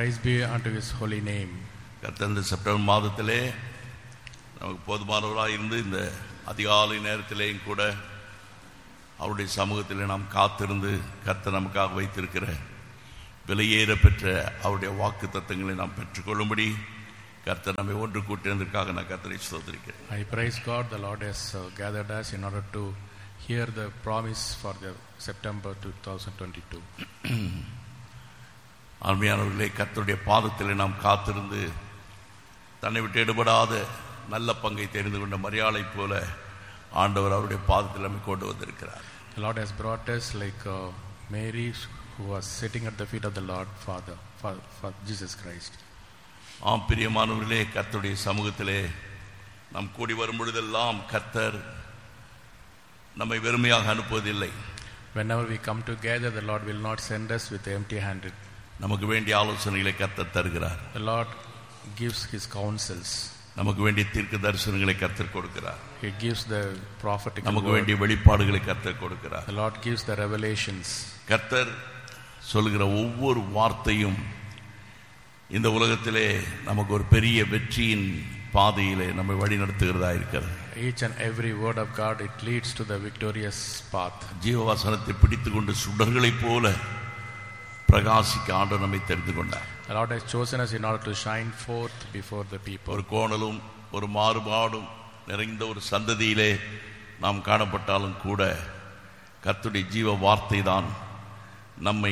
Praise be unto his holy name. கர்த்தர் இந்த September மாதத்திலே நமக்கு போதுமானவராக இருந்து இந்த அதிகாலை நேரத்திலேயும் கூட அவருடைய சமூகத்திலே நாம் காத்திருந்து கர்த்தர் நமக்காக வைத்திருக்கிற விலையேற பெற்ற அவருடைய வாக்கு தத்தங்களை நாம் பெற்றுக்கொள்ளும்படி கர்த்தர் நம்மை ஒன்று கூட்டினதற்காக நான் கர்த்தரை ஸ்தோத்திரிக்கிறேன். I praise God, the Lord has gathered us in order to hear the promise for the September 2022. அருமையானவர்களே, கர்த்தருடைய பாதத்திலே நாம் காத்திருந்து தன்னை விட்டு எடுபடாத நல்ல பங்கை தெரிந்து கொண்ட மரியாதை போல ஆண்டவர் அவருடைய பாதத்தில் நம்மை கொண்டு வந்திருக்கிறார். The Lord has brought us like Mary who was sitting at the feet of the Lord Father for Jesus Christ. ஆம் பிரியமானவர்களே, கர்த்தருடைய சமூகத்திலே நாம் கூடி வரும் பொழுதெல்லாம் கர்த்தர் நம்மை வெறுமையாக அனுப்புவதில்லை. Whenever we come together, the Lord will not send us with empty-handed. நமக்கு வேண்டிய ஆலோசனைகளை கர்த்தர் தருகிறார். The Lord gives his counsels. நமக்கு வேண்டிய தீர்க்க தரிசனங்களை கர்த்தர் கொடுக்கிறார். He gives the prophetic word. நமக்கு வேண்டிய வெளிப்பாடுகளை கர்த்தர் கொடுக்கிறார். The Lord gives the revelations. கர்த்தர் சொல்லுகிற ஒவ்வொரு வார்த்தையும் இந்த உலகத்திலே நமக்கு ஒரு பெரிய வெற்றியின் பாதையிலே நம்மை வழி நடத்துகிறதா இருக்கிறது. Each and every word of God, it leads to the victorious path. ஜீவவசனத்தை பிடித்துக்கொண்டு சுடர்களைப் போல பிரகாசிக்க ஆண்டவர் நம்மை தெரிந்து கொண்டார். The Lord has chosen us in order to shine forth before the people. ஒரு கோணலும் ஒரு மாறுபாடும் நிறைந்த ஒரு சந்ததியிலே நாம் காணப்பட்டாலும் கூட கர்த்தருடைய ஜீவ வார்த்தை தான் நம்மை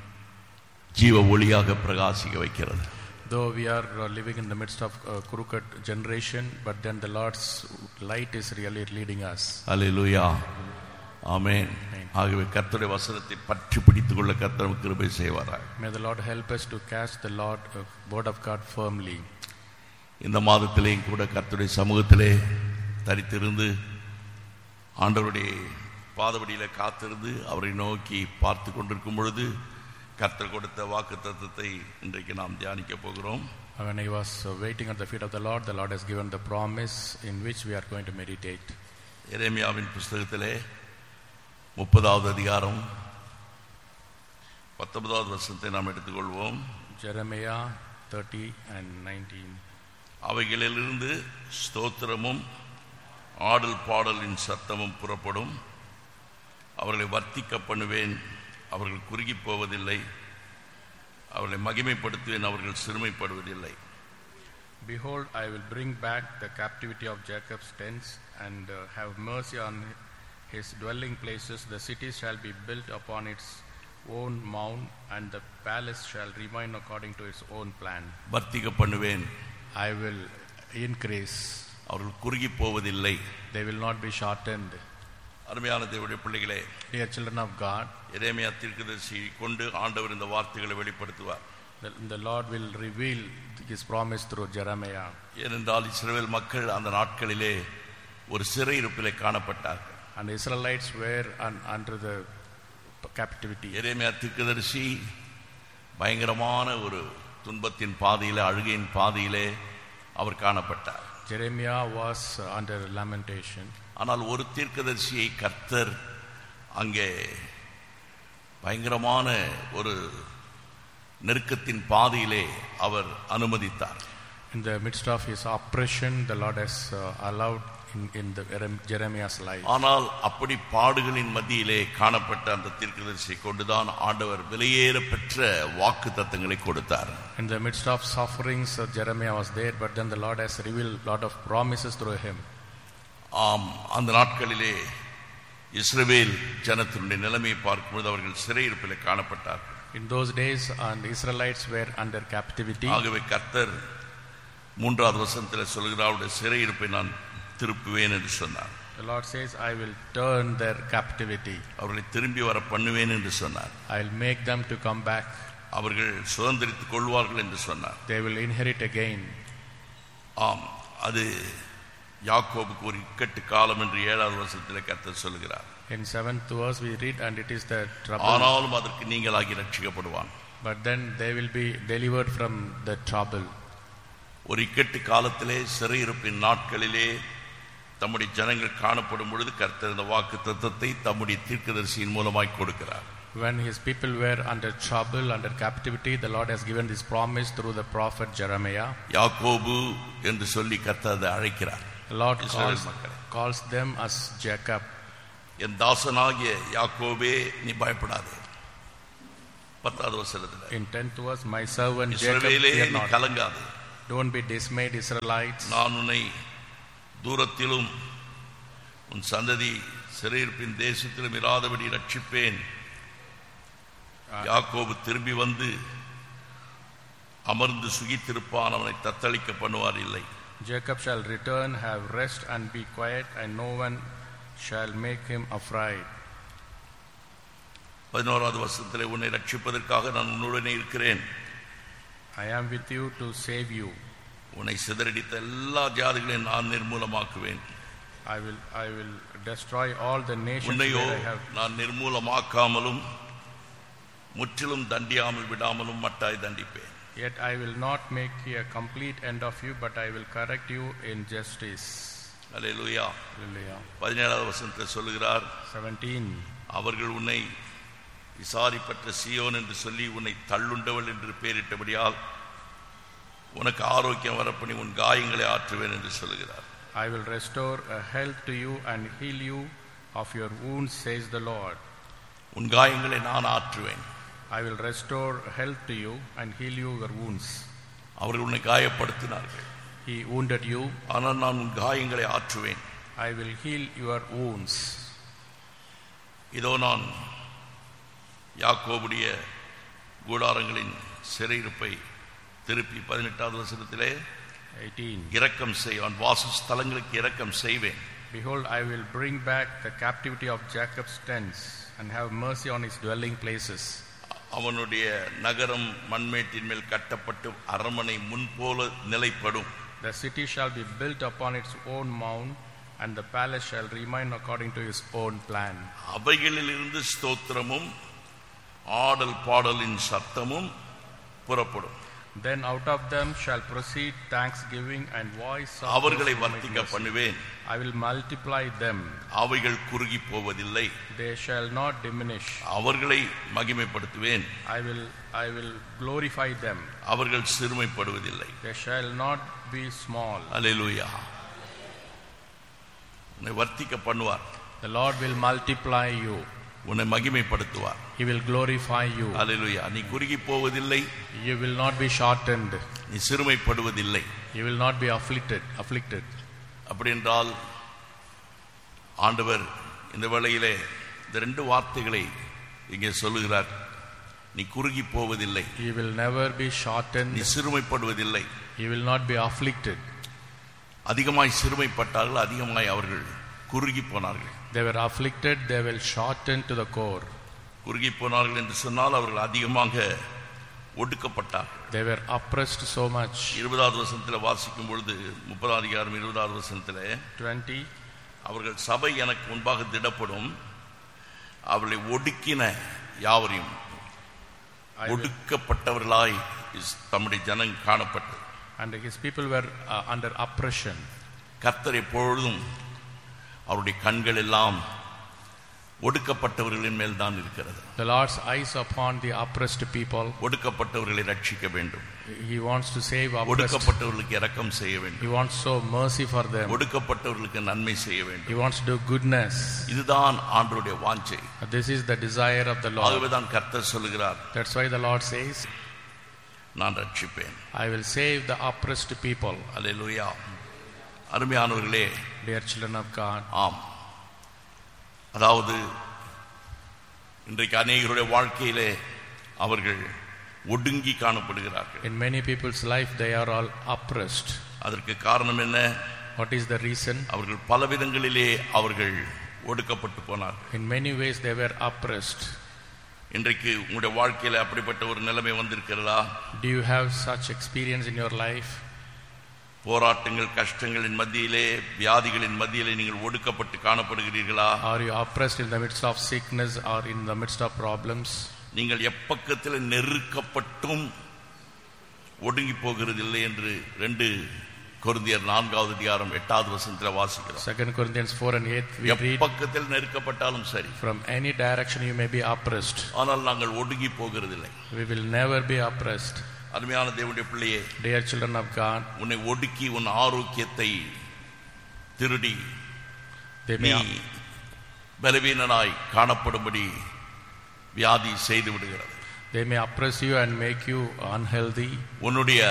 ஜீவ ஒளியாக பிரகாசிக்க வைக்கிறது. Though we are living in the midst of a crooked generation, but then the Lord's light is really leading us. அல்லேலூயா, ஆமென். ஆகவே கர்த்தருடைய வசனத்தை பற்றி பிடித்துக் கொள்ள கர்த்தர் நமக்கு கிருபை செய்வாராக. May the Lord help us to catch the word of God firmly. இந்த மாதத்திலேயும் கூட கர்த்தருடைய சமூகத்திலே தரித்திருந்து ஆண்டவருடைய பாதபடியில காத்திருந்து அவரை நோக்கி பார்த்து கொண்டிருக்கும் பொழுது கர்த்தர் கொடுத்த வாக்கு தத்தத்தை இன்றைக்கு நாம் தியானிக்க போகிறோம். When I was waiting at the feet of the Lord has given the promise in which we are going to meditate. எரேமியாவின் புத்தகத்திலே 30வது அதிகாரம் 19வது வசனத்தை நாம் எடுத்துக்கொள்வோம். Jeremiah 30 and 19. அவைகளிலிருந்து ஸ்தோத்திரமும் ஆடல் பாடலின் சத்தமும் புறப்படும். அவர்களை வர்த்திக்க பண்ணுவேன், அவர்கள் குறுகி போவதில்லை. அவர்களை மகிமைப்படுத்துவேன், அவர்கள் சிறுமைப்படுவதில்லை. Behold, I will bring back the captivity of Jacob's tents and have mercy on his dwelling places. The city shall be built upon its own mound, and the palace shall remain according to its own plan. வர்த்திக்க பண்ணுவேன், I will increase. அவர்கள் குறுகி போவதில்லை. They will not be shortened. அருமையான தேவனுடைய பிள்ளைகளே, Dear children of God, எரேமியா தீர்க்கதரிசியை கொண்டு ஆண்டவர் இந்த வார்த்தைகளை வெளிப்படுத்துவார். the Lord will reveal his promise through Jeremiah. ஏனென்றால் இஸ்ரவேல் மக்கள் அந்த நாட்களிலே ஒரு சிறையிருப்பிலே காணப்பட்டார்கள். And the Israelites were under the captivity. எரேமியா தீர்க்கதரிசி பயங்கரமான ஒரு துன்பத்தின் பாதையிலே, அழுகையின் பாதையிலே அவர் காணப்பட்டார். Jeremiah was under lamentation. ஆனால் ஒரு தீர்க்கதரிசியை கர்த்தர் அங்கே பயங்கரமான ஒரு நெருக்கத்தின் பாதையிலே அவர் அனுமதித்தார். In the midst of his oppression, the Lord has allowed in the Jeremiah's life. ஆனால் அப்படி பாடுகளின் மத்தியிலே காணப்பட்ட அந்த தீர்க்கதரிசியை கொண்டுதான் ஆண்டவர் விலையேற பெற்ற வாக்கு தத்தங்களை கொடுத்தார். In the midst of sufferings, Jeremiah was there, but then the Lord has revealed a lot of promises through him. ஆம், அந்த நாட்களிலே இஸ்ரவேல் ஜனத்தினுடைய நிலைமையை பார்க்கும்போது அவர்கள் சிறையிருப்பிலே காணப்பட்டார்கள். In those days, the Israelites were under captivity. ஆகவே கர்த்தர் 3வது வசனத்தில் சொல்கிறார், அவருடைய சிறையிருப்பை நான் திருப்புவேன் என்று சொன்னார். The Lord says, I will turn their captivity. அவர்களை திரும்பி வர பண்ணுவேன் என்று சொன்னார். I will make them to come back. அவர்கள் சுதந்திரித்துக் கொள்வார்கள் என்று சொன்னார். They will inherit again. ஆம், அது யாக்கோபுக்கு ஒரு இக்கட்டு காலம் என்று 7வது வசனத்தில் கர்த்தர் சொல்கிறார். In 7th verse we read, and it is the trouble. ஆனாலும் அதற்கு நீங்களாகி ரட்சிக்கப்படுவான். But then they will be delivered from the trouble. ஒரு இக்கட்டு காலத்திலே சிறையிருப்பின் நாட்களிலே தம்முடைய ஜனங்கள் காணப்படும் பொழுது கர்த்தர் இந்த வாக்கு தத்தத்தை தம்முடைய தீர்க்கதரிசியின் மூலமாய் கொடுக்கிறார். When his people were under trouble, under captivity, the Lord has given this promise through the prophet Jeremiah. யாக்கோபு என்று சொல்லி கர்த்தர் அழைக்கிறார். The Lord calls them as Jacob. என் தாசனாகிய யாக்கோபே நீ பயப்படாதே. 10வது வசனத்துல In 10th verse, my servant Jacob, fear not. கலங்காதே. Don't be dismayed, Israelites. நான் உன்னை தூரத்திலும் உன் சந்ததி சிறையிருப்பின் தேசத்திலும் இராதபடி ரட்சிப்பேன். யாக்கோபு திரும்பி வந்து அமர்ந்து சுகித்திருப்பான், அவனை தத்தளிக்க பண்ணுவார் இல்லை. Jacob shall return, have rest and be quiet, and no one shall make him afraid. 11வது வசனத்திலே உன்னை ரட்சிப்பதற்காக நான் உன்னுடனே இருக்கிறேன். I am with you to save you. உன்னை சிதறடித்த எல்லா ஜாதிகளையும் நான் நிர்மூலமாக்குவேன். I will destroy all the nations உன்னையோ that I have. நான் நிர்மூலமாக்காமலும் முற்றிலும் தண்டியாமல் விடாமலும் மட்டாய் தண்டிப்பேன். Yet I will not make a complete end of you, but I will correct you in justice. Hallelujah. Hallelujah. 17வது வசனத்தில் சொல்லுகிறார், 17. அவர்கள் உன்னை விசாரிப்பற்ற சீயோன் என்று சொல்லி உன்னை தள்ளுண்டவள் என்று பெயரிட்டபடியால் உனக்கு ஆரோக்கியம் வரப்பண்ணி உன் காயங்களை ஆற்றுவேன் என்று சொல்லுகிறார். I will restore a health to you and heal you of your wounds, says the Lord. உன் காயங்களை நான் ஆற்றுவேன். I will restore health to you and heal you your wounds. அவர்கள் உன்னை காயப்படுத்தினார்கள். He wounded you. ஆனால் நான் உன் காயங்களை ஆற்றுவேன். I will heal your wounds. இதோ நான் யாக்கோபுடைய கூடாரங்களின் சிறையிருப்பை திருப்பி 18வது வசனத்திலே 18. இரக்கம் செய்வான், வாசஸ்தலங்களுக்கு இரக்கம் செய்வேன். Behold, I will bring back the captivity of Jacob's tents and have mercy on his dwelling places. அவனுடைய நகரம் மண்மேட்டின் மேல் கட்டப்பட்டு அரண்மனை முன்போல நிலைப்படும். The city shall be built upon its own mound, and the palace shall remain according to his own plan. அவைகளிலிருந்து ஸ்தோத்திரமும் ஆடல் பாடலின் சத்தமும் புறப்படும். Then out of them shall proceed thanksgiving and voice of அவர்களை வர்த்திக்க பண்ணுவேன். I will multiply them. அவைகள் குறுகி போவதில்லை. They shall not diminish. அவர்களை மகிமைப்படுத்துவேன். I will glorify them. அவர்கள் சிறுமைப்படுவதில்லை. They shall not be small. அல்லேலூயா. உன்னை வர்த்திக்க பண்ணுவார். The Lord will multiply you. உன்னை மகிமைப்படுத்துவார். He will glorify you. அல்லேலூயா. நீ குறுகி போவதில்லை. You will not be shortened. நீ சிறுமைப்படுவதில்லை. You will not be afflicted. அப்படி என்றால் ஆண்டவர் இந்த வேளையிலே இந்த 2 வார்த்தைகளை இங்கே சொல்லுகிறார். நீ குறுகி போவதில்லை. You will never be shortened. நீ சிறுமைப்படுவதில்லை. You will not be afflicted. அதிகமாய் சிறுமைப்பட்டார்கள், அதிகமாய் அவர்கள் குறுகி போனார்கள். They were afflicted, they will shorten to the core. குறுகி போனார்கள் என்று சொன்னால் அவர்கள் அதிகமாக ஒடுக்கப்பட்டார்கள். They were oppressed so much. 20வது வசனத்தில் வாசிக்கும் பொழுது 30வது அதிகாரம் 20வது வசனத்தில் 20. அவர்கள் சபை எனக்கு முன்பாக திடப்படும், அவர்களை ஒடுக்கின யாவரையும் ஒடுக்கப்பட்டவர்களாய் தம்முடைய ஜனம் காணப்பட்டது. And his people were under oppression. கர்த்தர் எப்பொழுதும் அவருடைய கண்கள் எல்லாம் ஒடுக்கப்பட்டவர்களின் மேல் தான் இருக்கிறது. The Lord's eyes upon the oppressed people. ஒடுக்கப்பட்டவர்களை ரட்சிக்க வேண்டும். He wants to save oppressed. ஒடுக்கப்பட்டவர்களுக்கு இரக்கம் செய்ய வேண்டும். He wants so mercy for them. ஒடுக்கப்பட்டவர்களுக்கு நன்மை செய்ய வேண்டும். He wants to do goodness. இதுதான் ஆண்டவருடைய வாஞ்சை. This is the desire of the Lord. ஆகவேதான் கர்த்தர் சொல்கிறார். That's why the Lord says, நான் ரட்சிப்பேன். I will save the oppressed people. அல்லேலூயா. அருமையானவர்களே, dear children of God. ஆம், அதாவது இன்றைக்கு அநேகருடைய வாழ்க்கையிலே அவர்கள் ஒடுங்கி காணப்படுகிறார்கள். In many people's life they are all oppressed. அதற்கு காரணம் என்ன? What is the reason? அவர்கள் பல விதங்களிலே அவர்கள் ஒடுக்கப்பட்டு போனார்கள். In many ways they were oppressed. இன்றைக்கு உங்களுடைய வாழ்க்கையில அப்படிப்பட்ட ஒரு நிலைமை வந்திருக்கிறதா? Do you have such experience in your life? போராட்டங்கள், கஷ்டங்களின் மத்தியிலே, வியாதிகளின் மத்தியிலே நீங்கள் ஒடுக்கப்பட்டு காணப்படுகிறீர்களா? Are you oppressed in the midst of sickness or in the midst of problems? நீங்கள் எப்பக்கத்தில் நெருக்கப்பட்டும் ஒடுங்கி போகிறதில்லை என்று 2 கொரிந்தியர் 4வது அதிகாரம் 8வது வசனத்தில் வாசிக்கிறோம். 2 Corinthians 4 and 8 we read, பக்கத்தில் நெருக்கப்பட்டாலும் சரி, from any direction you may be oppressed, ஆனால் நாங்கள் ஒடுங்கி போகிறதில்லை. we will never be oppressed. அருமையான தேவனுடைய பிள்ளையே, dear children of God, உன்னை ஒடுக்கி உன் ஆரோக்கியத்தை திருடி நீ பலவீனனாய் காணப்படும்படி வியாதி செய்து விடுகிறது. they may oppress you and make you unhealthy. உன்னுடைய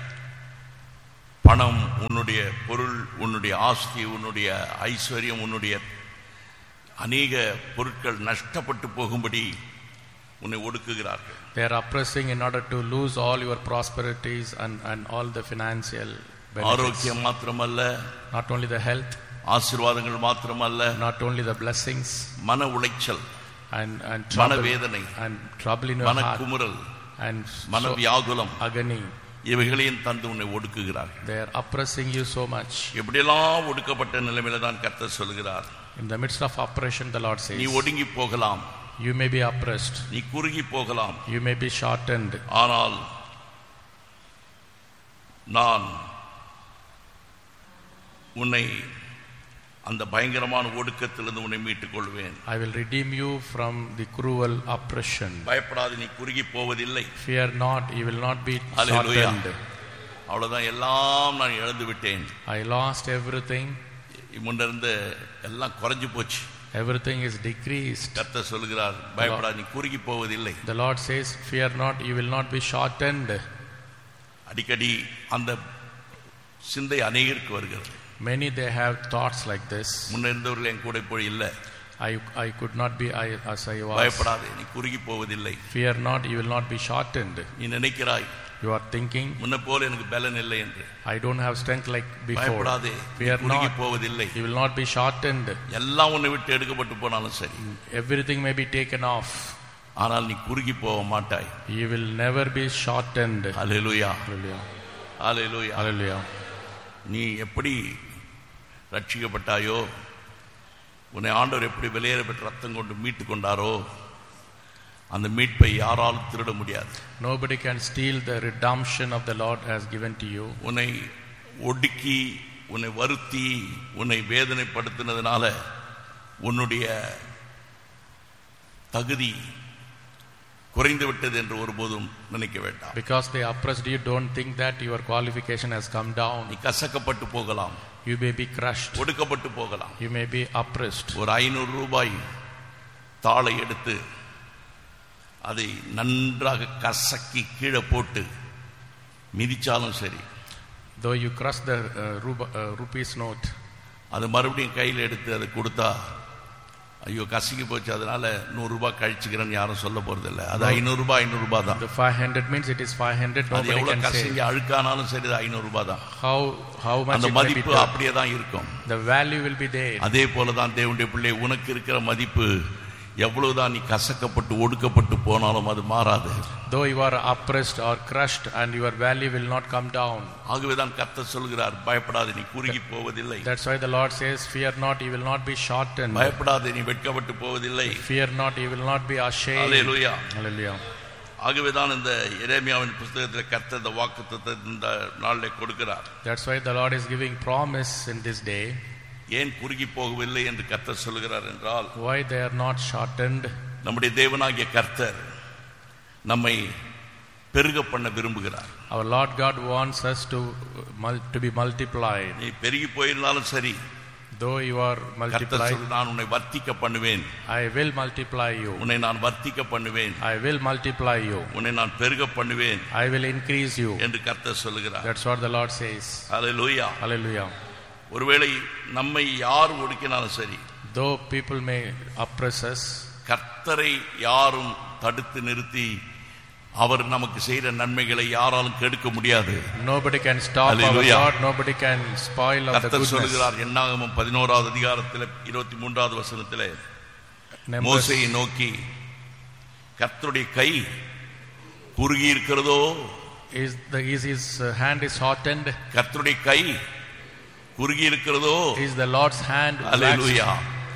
பணம், உன்னுடைய பொருள், உன்னுடைய ஆஸ்தி, உன்னுடைய ஐஸ்வர்யம், உன்னுடைய அநேக பொருட்கள் நஷ்டப்பட்டு போகும்படி உன்னை ஒடுக்குகிறார்கள். they are oppressing in order to lose all your prosperities and all the financial benefits. ஆரோக்கியம் மாத்திரமல்ல, not only the health, ஆசீர்வாதங்கள் மாத்திரமல்ல, not only the blessings, மன உளைச்சல் and மனவேதனை and trouble in your heart, மனக்குமுறல் and மனவியாகுலம், agony, இவைகளையும் தந்து உன்னை ஒடுக்குகிறார்கள். they are oppressing you so much. எப்படியெல்லாம் ஒடுக்கப்பட்ட நிலைமையில தான் கர்த்தர் சொல்கிறார், in the midst of oppression the Lord says, நீ ஒடுங்கி போகலாம், you may be oppressed, நீ குறுகி போகலாம், you may be shortened, ஆனால் நான் உன்னை அந்த பயங்கரமான ஒடுக்கத்திலிருந்து உன்னை மீட்டுக் கொள்வேன். I will redeem you from the cruel oppression. பயப்படாது, நீ குறுகி போவதில்லை. fear not, you will not be shortened. அவ்வளவுதான், எல்லாம் நான் இழந்து விட்டேன், I lost everything, முன்னிருந்து எல்லாம் குறைஞ்சு போச்சு, everything is decreased. கர்த்தர் சொல்கிறார், பயப்படாது, நீ குறுகி போவதில்லை. the Lord says, fear not, you will not be shortened. அடிக்கடி அந்த சிந்தை அநேகருக்கு வருகிறது. many they have thoughts like this. முன்னிருந்தவர்கள் என் கூட போய் இல்லை, I could not be as I was. பயப்படாதே, நீ குறுகி போவதில்லை. fear not, you will not be shortened. நீ நினைக்கிறாய், you are thinking, முன்ன போல எனக்கு பலன் இல்லை என்று. I don't have strength like before. பயப்படாதே, fear குறுகி not, போவதில்லை. you will not be shortened. எல்லாம் உன்னை விட்டு எடுக்கப்பட்டு போனாலும் சரி, everything may be taken off, ஆனால் நீ குறுகி போக மாட்டாய். you will never be shortened. Hallelujah, hallelujah, hallelujah. hallelujah. நீ எப்படி ரட்சிக்கப்பட்டாயோ, உன்னை ஆண்டவர் எப்படி வெளியேற பெற்ற ரத்தம் கொண்டு மீட்டு கொண்டாரோ, அந்த மீட்பை யாராலும் திருட முடியாது. nobody can steal the redemption of the Lord has given to you. உன்னை ஒடுக்கி, உன்னை வருத்தி, உன்னை வேதனைப்படுத்தினதுனால உன்னுடைய தகுதி குறைந்து விட்டது என்று ஒருபோதும் நினைக்க வேண்டாம். because they oppressed you, don't think that your qualification has come down. நீ கசக்கப்பட்டு போகலாம், you may be crushed, ஒடுக்கப்பட்டு போகலாம். you may be oppressed. ஒரு 500 ரூபாய் தாளை எடுத்து அதை நன்றாக கசக்கி கீழே போட்டு மிதிச்சாலும் சரி, though you crush the rupees note, அது மறுபடியும் கையில் எடுத்து அதை கொடுத்தா, ஐயோ கசக்கி போச்சு, அதனால 100 ரூபாய் கழிச்சுக்கிறேன்னு யாரும் சொல்ல போறதில்லை. அது 500 ரூபாய் 500 ரூபாய் தான். the 500 means it is 500. அது எவ்வளவு கசங்கி அழுக்கானாலும் சரி, அது 500 ரூபாய் தான். how much அந்த it may be மதிப்பு done, அப்படியே தான் இருக்கும். the value will be there. அதே போல தான் தேவனுடைய பிள்ளை, உனக்கு இருக்கிற மதிப்பு எவ்வளவுதான் நீ கசக்கப்பட்டு ஒடுக்கப்பட்டு போனாலும் அது மாறாது. though you are oppressed or crushed, and your value will not come down. ஆகவேதான் கர்த்தர் சொல்கிறார், பயப்படாதே, நீ குறுகி போவதில்லை. that's why the Lord says, fear not, you will not be shortened. பயப்படாதே, நீ வெட்கப்பட்டு போவதில்லை. fear not, you will not be ashamed. Hallelujah, hallelujah. ஆகவேதான் இந்த எரேமியாவின் புத்தகத்தில் கர்த்தர் இந்த வாக்குத்தத்தத்தை இந்த நாளிலே கொடுக்கிறார். that's why the Lord is giving promise in this day. ஏன் குறுகி போகவில்லை என்று கர்த்தர் சொல்கிறார் என்றால், why they are not shortened? நம்முடைய தேவனாகிய கர்த்தர் நம்மை பெருக பண்ண விரும்புகிறார். our Lord God wants us to be multiplied. நீ பெருகி போயிருந்தாலும் சரி, though you are multiplied, நான் உன்னை வர்த்திக்க பண்ணுவேன், I will multiply you. உன்னை நான் வர்த்திக்க பண்ணுவேன், I will multiply you. உன்னை நான் பெருக பண்ணுவேன், I will increase you. என்று கர்த்தர் சொல்கிறார். that's what the Lord says. Hallelujah, hallelujah. ஒருவேளை நம்மை யார் ஒடுக்கினாலும் சரி, though people may oppress us, கர்த்தரை யாரும் தடுத்து நிறுத்தி அவர் நமக்கு செய்த நன்மைகளை யாராலும் கெடுக்க முடியாது. nobody can stop our God, nobody can spoil of the கர்த்தர் goodness. சொல்கிறார், என்னாகமம் 11வது அதிகாரத்தில் 23வது வசனத்திலே, மோசேயை நோக்கி, கர்த்தருடைய கை குறுகி இருக்கிறதோ, is his hand is shortened, கர்த்தருடைய கை குறுகி இருக்கிறதோ, is the Lord's hand ஹல்லேலூயா.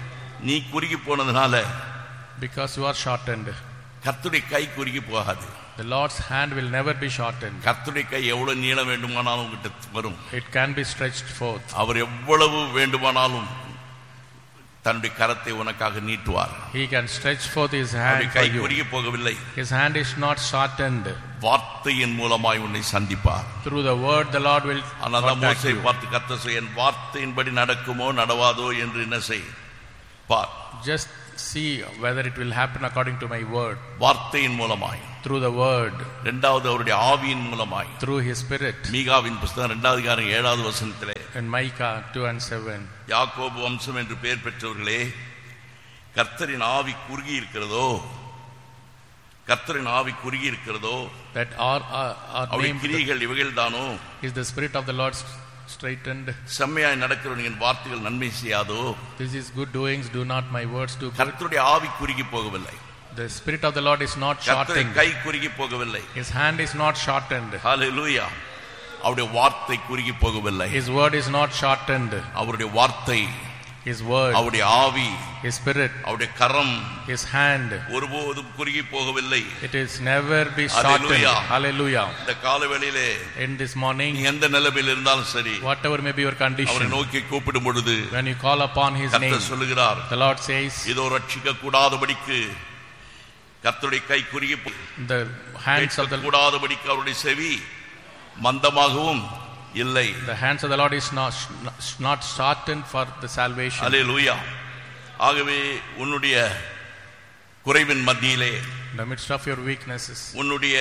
நீ குறுகி போனதுனால, because you are shortened, கர்த்தருடைய கை குறுகி போகாது. The Lord's hand will never be shortened. கர்த்தருடைய கை எவ்வளவு நீளம் வேண்டுமானாலும் உங்கிட்ட வரும். It can be stretched forth. அவர் எவ்வளவு வேண்டுமானாலும் தன்னுடைய கரத்தை உனக்காக நீட்டுவார். He can stretch forth his hand for guy you. குறுகி போகவில்லை. His hand is not shortened. வார்த்தையின் மூலமாய் உன்னை சந்திப்பார். Through the word the Lord will contact you. பார்த்து கர்த்தர் என் வார்த்தையின்படி நடக்குமோ நடவாதோ என்று என்ன செய் பார். Just see whether it will happen according to my word. வார்த்தையின் மூலமாய். Through the word. இரண்டாவது அவருடைய ஆவியின் மூலமாய். Through his spirit. மீகாவின் புத்தகம் 2வது அதிகாரம் 7வது வசனத்திலே. In Micah 2:7. யாக்கோபு வம்சம் என்று பெயர் பெற்றவர்களே, கர்த்தரின் ஆவி குறுகி இருக்கிறதோ, கர்த்தரின் ஆவி குறுகி இருக்கிறதோ, that our name கிரியைகள் இவைகள்தானோ, is the spirit of the Lord straightened. செம்மையாய் நடக்கிறவனின் வார்த்தைகள் நன்மை செய்யாதோ. This is good doings, do not my words do good. கர்த்தருடைய ஆவி குறுகி போகவில்லை. The spirit of the Lord is not shortened. கை குறுகி போகவில்லை. His hand is not shortened. ஹalleluya. அவருடைய வார்த்தை குறுகி போகவில்லை. His word is not shortened. அவருடைய வார்த்தை, his word, அவருடைய ஆவி, his spirit, அவருடைய கரம், his hand, ஒருபோதும் குறுகி போகவில்லை. it is never be shortened. Hallelujah. இந்த காலவேளையிலே in this morning, எந்த நிலைமையில் இருந்தாலும் சரி, whatever may be your condition, அவரை நோக்கி கூப்பிடும் பொழுது, when you call upon his name, கர்த்தர் சொல்லுகிறார், the Lord says, இதோ ரட்சிக்க கூடாதபடிக்கு கர்த்தருடைய கை குறுகி the hands of the கூடாதபடிக்கு அவருடைய செவி மந்தமாகவும் இல்லை. The hands of the Lord is not shortened for the salvation. ஹalleluya. ஆகவே உன்னுடைய குறைவின் மத்தியிலே, in the midst of your weaknesses, உன்னுடைய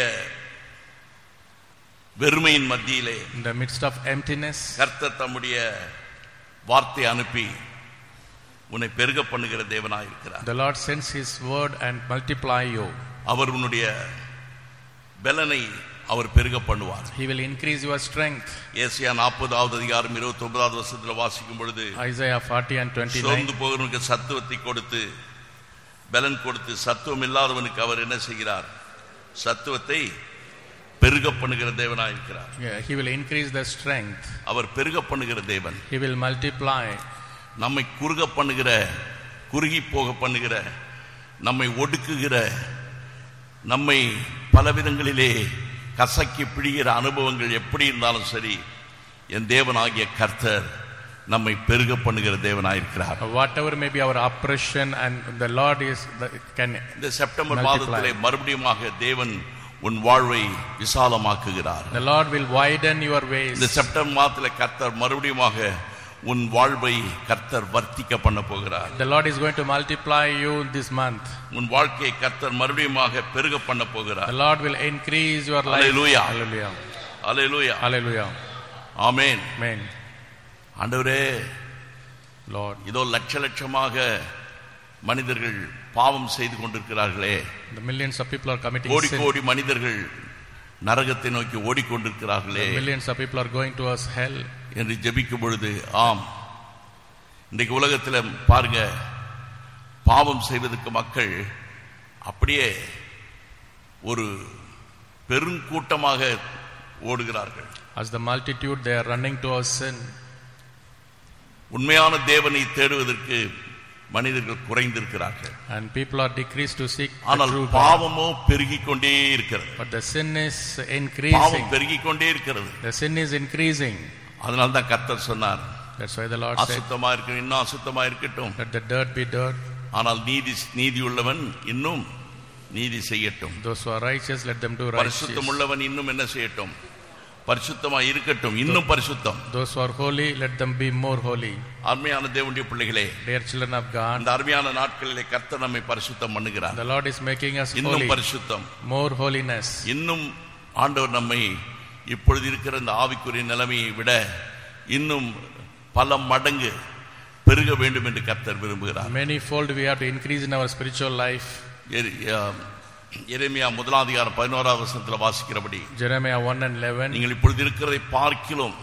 வெறுமையின் மத்தியிலே, in the midst of emptiness, கர்த்தர் தம்முடைய வார்த்தை அனுப்பி உன்னை பெருக பண்ணுகிற தேவனாய் இருக்கிறார். The Lord sends his word and multiply you. அவர் உன்னுடைய பலனை அவர் பெருக பண்ணுவார். He will increase your strength. ஏசாயா 40வது அதிகாரம் 29வது வசனத்தில் வாசிக்கும் பொழுது, Isaiah 40 and 29, சோர்ந்து போகிறவனுக்கு சத்துவத்தை கொடுத்து பலன் கொடுத்து சத்துவம் இல்லாதவனுக்கு அவர் என்ன செய்கிறார்? சத்துவத்தை பெருக பண்ணுகிற தேவனாய் இருக்கிறார். He will increase the strength. அவர் பெருக பண்ணுகிற தேவன். He will multiply. நம்மை குறுக பண்ணுகிற, குறுகி போக பண்ணுகிற, நம்மை ஒடுக்குகிற, நம்மை பலவிதங்களிலே கசக்கி பிடிகிற அனுபவங்கள் எப்படி இருந்தாலும் சரி, என் தேவனாகிய கர்த்தர் நம்மை பெருக பண்ணுகிற தேவனாயிருக்கிறார். Whatever may be our oppression, and the Lord can. இந்த செப்டம்பர் மாதத்திலே மறுபடியுமாக தேவன் உன் வாழ்வை விசாலமாக்குகிறார். The Lord will widen your ways. இந்த செப்டம்பர் மாதத்திலே கர்த்தர் மறுபடியுமாக உன் வாழ்வை கர்த்தர் வர்த்திக்க பண்ண போகிறார். The Lord is going to multiply you this month. உன் வாழ்க்கையை கர்த்தர் மறுபடியுமாக பெருக பண்ண போகிறார். The Lord will increase your life. Hallelujah. Hallelujah. Hallelujah. Hallelujah. Amen. Amen. ஆண்டவரே, Lord, இதோ லட்ச லட்சமாக மனிதர்கள் பாவம் செய்து கொண்டிருக்கிறார்களே. the millions of people are committing கோடி sin. கோடி மனிதர்கள் நரகத்தை நோக்கி ஓடிக்கொண்டிருக்கிறார்களே. The millions of people are going towards hell. என்று ஜெபிக்கும் பொழுது, ஆம், இன்றைக்கு உலகத்தில் பாருங்க, பாவம் செய்வதற்கு மக்கள் அப்படியே ஒரு பெருங்கூட்டமாக ஓடுகிறார்கள். As the multitude, they are running towards sin. உண்மையான தேவனை தேடுவதற்கு மனிதர்கள் குறைந்திருக்கிறார்கள். And people are decreased to seek the ஆனால் true God. பாவமோ பெருகிக் கொண்டே இருக்கிறது. But the sin is increasing. பாவம் பெருகிக் கொண்டே இருக்கிறது. The sin is increasing. அதனால தான் கர்த்தர் சொன்னார், That's why the Lord said, அசுத்தமா இருக்கட்டும், இன்னும் அசுத்தமா இருக்கட்டும், let the dirt be dirt. ஆனால் நீதி உள்ளவன் இன்னும் நீதி செய்யட்டும். Those who are righteous, let them do righteous. பரிசுத்தம் உள்ளவன் இன்னும் என்ன செய்யட்டும்? பரிசுத்தமா இருக்கட்டும், இன்னும் பரிசுத்தம். Those who are holy, let them be more holy. அருமையான தேவனுடைய பிள்ளைகளே, Dear children of God, இந்த அருமையான நாட்களிலே கர்த்தர் நம்மை பரிசுத்தம் பண்ணுகிறார். the Lord is making us இன்னும் holy. பரிசுத்தம், More holiness. இன்னும் ஆண்டவர் நம்மை இப்பொழுது இருக்கிற இந்த ஆவிக்குரிய நிலைமையை விட இன்னும் பல மடங்கு பெருக வேண்டும் என்று கர்த்தர் விரும்புகிறார். Many fold we have to increase in our spiritual life. எரேமியா 1ஆம் அதிகாரம் 11ஆம் வசனத்தில் வாசிக்கிறபடி, Jeremiah 1 and 11, நீங்கள் இப்பொழுது இருக்கிறதை பார்க்கிலும்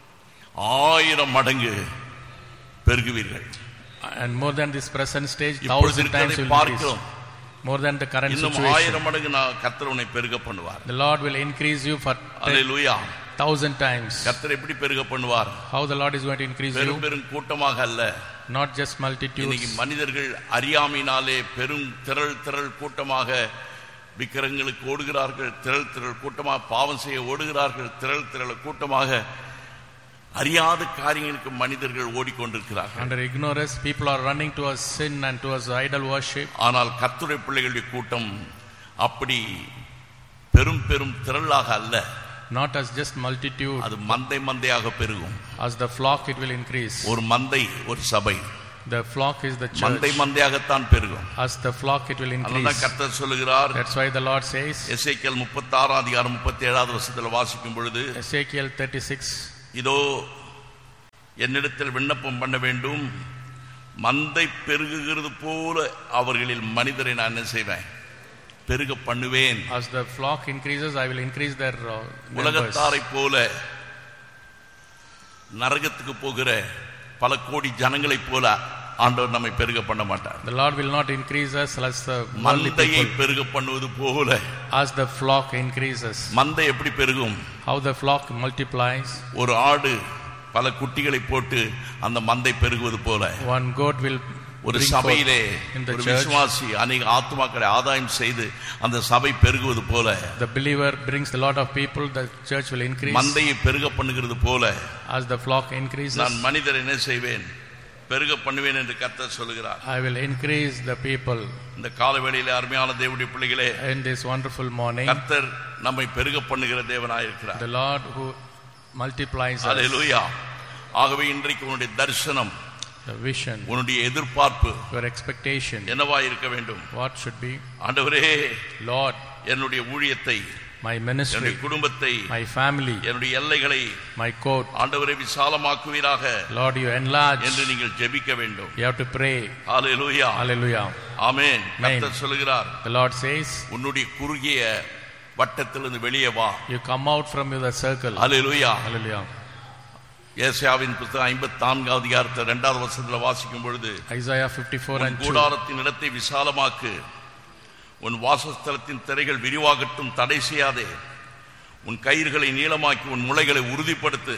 1000 மடங்கு பெருகுவீர்கள். and more than this present stage, இப்பொழுது 1,000 times இருக்கிறதை will increase. பார்க்கிறோம், More than the current இன்னும் situation. 1000 மடங்கு கர்த்தர் உன்னை பெருக பண்ணுவார். The Lord will increase you for hallelujah. 1,000 times. கர்த்தர் எப்படி பெருக பண்ணுவார்? How the Lord is going to increase you? பெரும் கூட்டமாக அல்ல. Not just multitudes. இன்னைக்கு மனிதர்கள் அறியாமையினாலே பெரும் திரள் கூட்டமாக விக்கிரங்களுக்கு ஓடுகிறார்கள், திரள் திரள் கூட்டமாக பாவம் செய்ய ஓடுகிறார்கள், திரள் திரள் கூட்டமாக அறியாத காரியங்களுக்கு மனிதர்கள் ஓடிக்கொண்டிருக்கிறார்கள். Under ignorance, people are running towards sin and towards idol worship. ஆனால் கர்த்தருடைய பிள்ளைகளுடைய கூட்டம் அப்படி பெரும் பெரும் திரளாக அல்ல. Not as just multitude. அது மந்தை மந்தையாக பெருகும். As the flock it will increase. ஒரு மந்தை ஒரு சபை. The flock is the church. மந்தை மந்தையாகத்தான் பெருகும். As the flock it will increase. அதான் கர்த்தர் சொல்லுகிறார். That's why the Lord says. எசேக்கியேல் 36 அதிகாரம் 37வது வசனத்தில் வாசிக்கும் பொழுது, Ezekiel 36, இதோ என்னிடத்தில் விண்ணப்பம் பண்ண வேண்டும், மந்தை பெருகுகிறது போல அவர்களில் மனிதரை நான் என்ன செய்வேன், பெருக பண்ணுவேன். As the flock increases, I will increase their numbers. உலகத்தாரை போல நரகத்துக்கு போகிற பல கோடி ஜனங்களை போல ஆண்டவர் நம்மை பெருக பண்ண மாட்டார். The Lord will not increase us as the மந்தையை பெருக பண்ணுவது போல. As the flock increases. மந்தை எப்படி பெருகும்? How the flock multiplies. ஒரு ஆடு பல குட்டிகளை போட்டு அந்த மந்தை பெருகுவது போல. One goat will ஒரு சபையிலே ஒரு விசுவாசி அநேக ஆத்துமாக்களை ஆதாயம் செய்து அந்த சபை பெருகுவது போல. The believer brings a lot of people, the church will increase. மந்தையை பெருக பண்ணுகிறது போல. As the flock increases, நான் மனிதரை என்ன செய்வேன், பெருக பண்ணுவேன் என்று கர்த்தர் சொல்கிறார். I will increase the people. இந்த காலவேளையிலே அருமையான தேவனுடைய பிள்ளைகளே, in this wonderful morning, கர்த்தர் நம்மை பெருக பண்ணுகிற தேவனாய் இருக்கிறார். The Lord who multiplies us. ஹல்லேலூயா. ஆகவே இன்றைக்கு உன்னுடைய தரிசனம், the vision, உன்னுடைய எதிர்பார்ப்பு, your expectation என்னவாய் இருக்க வேண்டும்? What should be? ஆண்டவரே, Lord, என்னுடைய ஊழியத்தை, my ministry, என்னுடைய குடும்பத்தை, my family, என்னுடைய எல்லைகளை, my court, ஆண்டவரே விசாலமாக்குவீராக, Lord you enlarge என்று நீங்கள் ஜெபிக்க வேண்டும். You have to pray. Hallelujah. Hallelujah. ஆமென். கர்த்தர் சொல்கிறார், the Lord says, உன்னுடைய குறுகிய வட்டத்திலிருந்து வெளியே வா. You come out from the circle. Hallelujah. Hallelujah. ஏசாயாவின் புத்தகம் 54வது அதிகாரத்தை 2வது வசனத்தில் வாசிக்கும் பொழுது, Isaiah 54 and 2, கூடாரத்தின் இடத்தை விசாலமாக்கு, உன் வாசஸ்தலத்தின் திரைகள் விரிவாகட்டும், தடை செய்யாதே, உன் கயிறுகளை நீளமாக்கி உன் முளைகளை உறுதிப்படுத்து.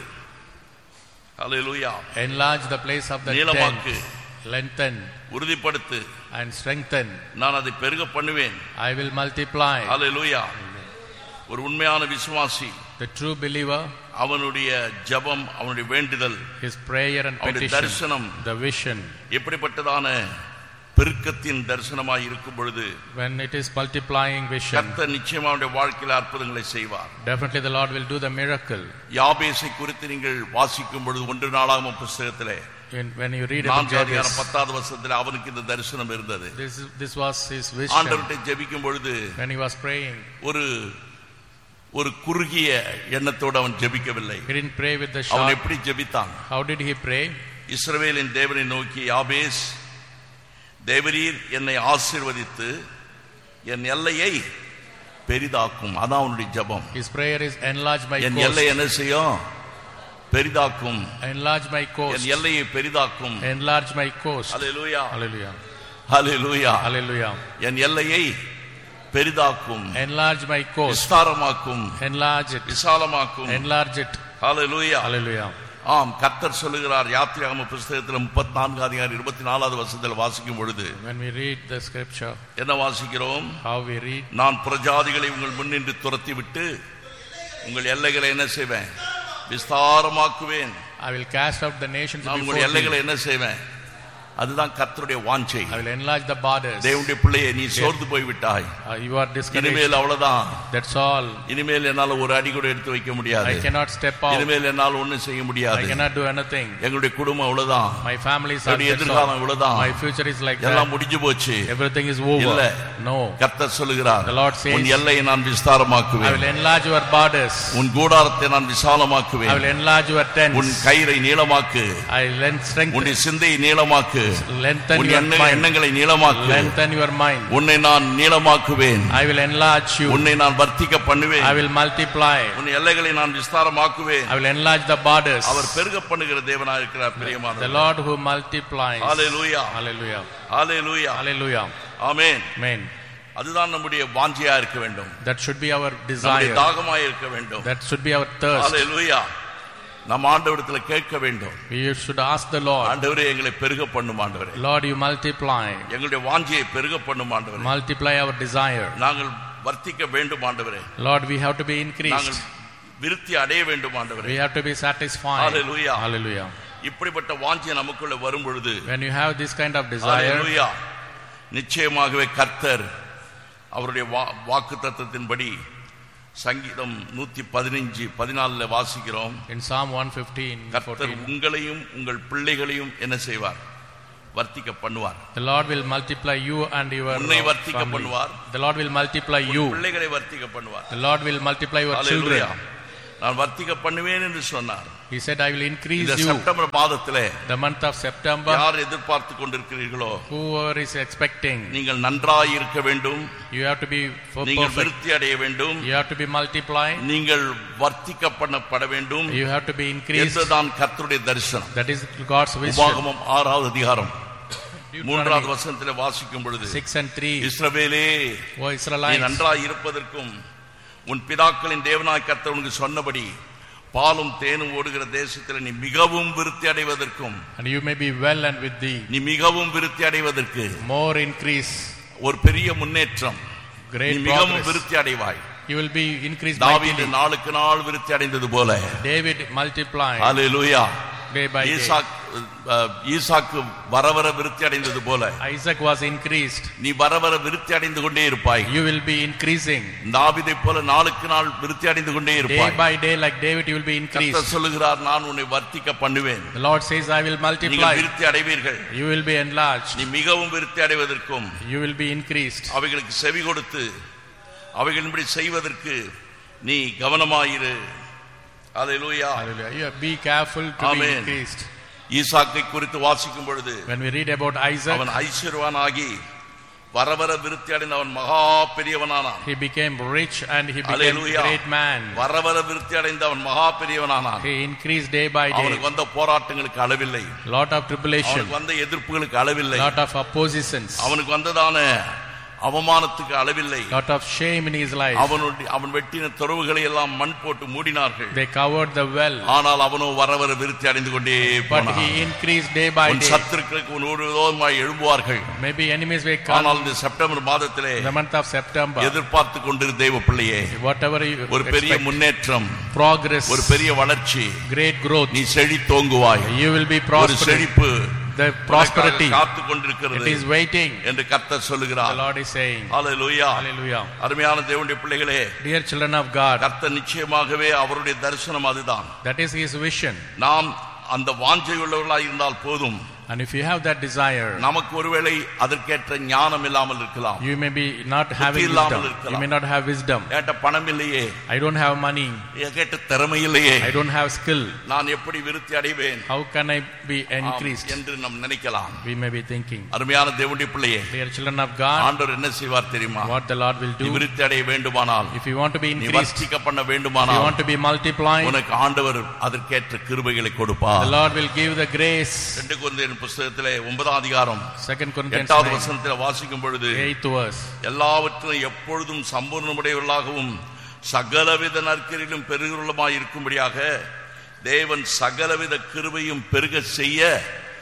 ஹல்லேலூயா. Enlarge the place of the நீளமாக்கு, tent, lengthen, உறுதிப்படுத்து, and strengthen. நான் அதை பெருக பண்ணுவேன். I will multiply. ஹல்லேலூயா. ஒரு உண்மையான விசுவாசி, the true believer, அவனுடைய ஜெபம், அவனுடைய வேண்டுதல், his prayer and petition, தரிசனம், the vision, எப்படிப்பட்டதான பெருக்கத்தின் தரிசனமாய் இருக்கும் பொழுது, when it is multiplying vision, கர்த்தர் நிச்சயமாக அவருடைய வாழ்க்கையில் அற்புதங்களை செய்வார். Definitely the Lord will do the miracle. யாபேசை குறித்து நீங்கள் வாசிக்கும் பொழுது 1 நாளாகமம் புத்தகத்திலே when you read about Jabez, 10வது வசனத்திலே அவனுக்கு இந்த தரிசனம் இருந்தது. This was his vision. ஆண்டவர்கிட்ட ஜெபிக்கும் பொழுது, when he was praying, ஒரு குறுகிய எண்ணத்தோடு அவன் ஜெபிக்கவில்லை. He didn't pray with the அவன் short. எப்படி ஜெபித்தான்? How did he pray? இஸ்ரவேலின் தேவனை நோக்கி, யாபேஸ், தேவரீர் என்னை ஆசீர்வதித்து என் எல்லையை பெரிதாக்கும். அதான் அவனுடைய ஜெபம். His prayer is enlarge my coast. என் எல்லை என்ன செய்யும்? பெரிதாக்கும். Enlarge my coast. என் எல்லையை பெரிதாக்கும். Enlarge my coast. Hallelujah. Hallelujah. Hallelujah. Hallelujah. என் எல்லையை பெரிதாக்கும். Enlarge my coast. விஸ்தாரமாக்கும். Enlarge it. விசாலமாக்கும். Enlarge it. Hallelujah. Hallelujah. ஆம், கர்த்தர் சொல்லுகிறார். யாத்திராகம புத்தகத்தில் 34 அதிகாரம் 24வது வசனத்தில் வாசிக்கும் பொழுது, when we read the scripture, என்ன வாசிக்கிறோம்? how we read, நான் பிரஜாதிகளை உங்கள் முன்னின்று துரத்தி விட்டு உங்கள் எல்லைகளை என்ன செய்வேன்? விஸ்தாரமாக்குவேன். I will cast out the nations நான் before உங்கள் எல்லைகளை thee. என்ன செய்வேன்? அதுதான் கர்த்தருடைய வாஞ்சை. I will enlarge the borders. தேவனுடைய பிள்ளையே, நீ சோர்ந்து போய் விட்டாய். You are discouraged. இனிமேல் அவ்வளவுதான். That's all. இனிமேல் என்னால ஒரு அடி கூட எடுத்து வைக்க முடியாது. I cannot step out. இனிமேல் என்னால் ஒண்ணும் செய்ய முடியாது. I cannot do anything. எங்களுடைய குடும்பம் அவ்வளவுதான். My family is எதிர்காலம் அவ்வளவுதான். My future is like எல்லாம் that. முடிஞ்சு போச்சு. Everything is over. இல்ல. No. கர்த்தர் சொல்லுகிறார், The Lord says, உன் எல்லையை நான் விஸ்தாரமாக்குவேன். I will enlarge your borders. உன் கூடாரத்தை நான் விசாலமாக்குவேன். I will enlarge your tents. உன் கயிறை நீளமாக்கு. I will strengthen. உன் சிந்தையை நீளமாக்கு. Lengthen உன் your mind. எண்ணங்களை நீளமாக்கு. Lengthen your mind. உன்னை நான் நீளமாக்குவேன். I will enlarge you. உன்னை நான் வர்த்திக்க பண்ணுவேன். I will multiply. உன் எல்லைகளை நான் விஸ்தாரமாக்குவேன். I will enlarge the borders. அவர் பெருக பண்ணுகிற தேவனாய் இருக்கிறார். பிரியமானவர்களே, The Lord who multiplies. Hallelujah. Hallelujah. Hallelujah. Hallelujah. Amen. Amen. அதுதான் நம்முடைய வாஞ்சையா இருக்க வேண்டும். That should be our நம்முடைய desire. தாகமாய் இருக்க வேண்டும். That should be our thirst. ஹல்லேலூயா. நம்ம ஆண்டவரிடத்தில் கேட்க வேண்டும். We should ask the Lord, ஆண்டவரே, எங்களை பெருக பண்ணும் ஆண்டவரே. Lord, you multiply. எங்களுடைய வாஞ்சையை பெருக பண்ணும் ஆண்டவரே. Multiply our desire. நாங்கள் வர்த்திக்க வேண்டும் ஆண்டவரே. Lord, we have to be increased. நாங்கள் விருத்தி அடைய வேண்டும் ஆண்டவரே. We have to be satisfied. Hallelujah. Hallelujah. இப்படிப்பட்ட வாஞ்சை நமக்குள்ள வரும் பொழுது, When you have this kind of desire, Hallelujah, நிச்சயமாகவே கர்த்தர் அவருடைய வாக்குத்தத்தத்தின்படி சங்கீதம் 115:14 வாசிக்கிறோம். in Psalm 115, கர்த்தர் உங்களையும் உங்கள் பிள்ளைகளையும் என்ன செய்வார்? வர்த்திக்க பண்ணுவார். The Lord will multiply you and your உன்னை வர்த்திக்க family. பண்ணுவார். The Lord will multiply you. பிள்ளைகளை வர்த்திக்க பண்ணுவார். The Lord will multiply your Hallelujah. children. நான் வர்த்திக்க பண்ணுவேன் என்று சொன்னார். He said, I will increase இந்த you. செப்டம்பர் மாதத்திலே The month of September, யார் எதிர்பார்த்து கொண்டிருக்கிறீர்களோ, whoever is expecting, நீங்கள் நன்றாய் இருக்க வேண்டும், you have to be நீங்கள் perfect. விருத்தி அடைய வேண்டும், You have to be multiplied. நீங்கள் வர்த்திக்க பண்ணப்பட வேண்டும் You have to be increased. என்றுதான் கர்த்தருடைய தரிசனம். That is God's vision. உபாகமம் 6வது அதிகாரம் 3வது வசனத்திலே வாசிக்கும் பொழுது, 6 and 3. இஸ்ரவேலே, O நீ Israelites, நன்றாய் இருப்பதற்கும் உன் பிதாக்களின் தேவனாய் கர்த்தர் உனக்கு சொன்னபடி பாலும் தேனும் ஓடுகிற தேசத்தில் நீ மிகவும் விருத்தி அடைவதற்கும், and you may be well and with thee, நீ மிகவும் விருத்தி அடைவதற்கு more increase, ஒரு பெரிய முன்னேற்றம், நீ great மிகவும் progress. விருத்தி அடைவாய். You will be increased தாவீது mightily. நாளுக்கு நாள் விருத்தி அடைந்தது போல, David multiplied hallelujah, day by day. ஈசாக்கு வரவர விருத்தி அடைந்தது போல Isaac was increased. நீ வரவர விருத்தி அடைந்து கொண்டே இருப்பாய். You will be increasing. தாவீதை போல நாளுக்கு நாள் விருத்தி அடைந்து கொண்டே Day இருப்பாய். by day, like David, you will be increased. கர்த்தர் சொல்லுகிறார், நான் உன்னை வர்த்திக்க பண்ணுவேன். The Lord says, I will நீங்கள் multiply. விருத்தி அடைவீர்கள். You will be enlarged. நீ மிகவும் விருத்தி அடைவதற்கும், You will be increased. அவைகளுக்கு செவி கொடுத்து அவைகளின்படி செய்வதற்கு நீ கவனமாயிரு. ஹல்லேலூயா. Hallelujah. You be careful to be Amen. increased. ஈசாக்கை குறித்து வாசிக்கும் பொழுது, When we read about Isaac, அவன் ஐஸ்வர்யவானாகி வரவர விருத்தி அடைந்த அவன் மகா பெரியவனானான். he became rich and he became Hallelujah. great man. வரவர விருத்தி அடைந்த அவன் மகா பெரியவனானான். He increased day by day. அவனுக்கு வந்த போராட்டங்களுக்கு அளவில்லை, Lot of tribulation, அவனுக்கு வந்த எதிர்ப்புகளுக்கு அளவில்லை, lot of oppositions, அவனுக்கு வந்ததான அவமானத்துக்கு அளவில்லை. lot of shame in his life. அவன் வெட்டின துறவுகளை எல்லாம் மண் போட்டு மூடினார்கள். They covered the well, ஆனால் அவனோ வரவர விருத்தி அடைந்து கொண்டே but போனான். he increased day by உன் day. சத்துருக்களுக்கு உன் விரோதமாய் எழும்புவார்கள். Maybe enemies will come. ஆனால் இந்த செப்டம்பர் மாதத்திலே In the month of September, எதிர்பார்த்து கொண்டிரு தேவ பிள்ளையே, whatever you ஒரு பெரிய expect, முன்னேற்றம், progress, ஒரு பெரிய வளர்ச்சி, great growth, நீ செழித்தோங்குவாய். you will be ஒரு prosperous. செழிப்பு The prosperity, காத்து it கொண்டிருக்கிறது is waiting. என்று கர்த்தர் The சொல்லுகிறார். Lord is saying, hallelujah. Hallelujah. அருமையான தேவனுடைய பிள்ளைகளே, Dear children of God, கர்த்தர் நிச்சயமாகவே அவருடைய தரிசனம் அதுதான். that is his vision. நாம் அந்த வாஞ்சை உள்ளவர்களாய் இருந்தால் போதும். And if you have that desire, நமக்கு ஒருவேளை அதற்கேற்ற ஞானம் இல்லாமல் இருக்கலாம், you may be not having wisdom. You may not have wisdom. கேட்ட பணம் இல்லையே, I don't have money. கேட்ட திறமை இல்லையே, I don't have skill. நான் எப்படி விருத்தி அடைவேன் How can I be increased? என்று நாம் நினைக்கலாம். We may be thinking. அருமையான தேவனுடைய பிள்ளையே, Dear children of God, ஆண்டவர் என்ன செய்வார் தெரியுமா? what the Lord will நீ do, விருத்தி அடைய வேண்டுமானால், if you want to be நீ increased, வர்த்திக்க பண்ண if you வேண்டுமானால், want to be multiplied, உனக்கு ஆண்டவர் அதற்கேற்ற கிருபைகளை கொடுப்பார். the Lord will give the grace. 2 கொரிந்தியர் புத்தகத்திலே 9ஆம் அதிகாரம் 2 Corinthians 8வது 9, வசனத்தில் வாசிக்கும் பொழுது, 8th verse. எல்லாவற்றிலும் எப்பொழுதும் சம்பூர்ணமுடையவர்களாகவும் சகலவித நற்கிரியிலும் பெருகுள்ளமாய் இருக்கும்படியாக தேவன் சகலவித கிருபையும் பெருக செய்ய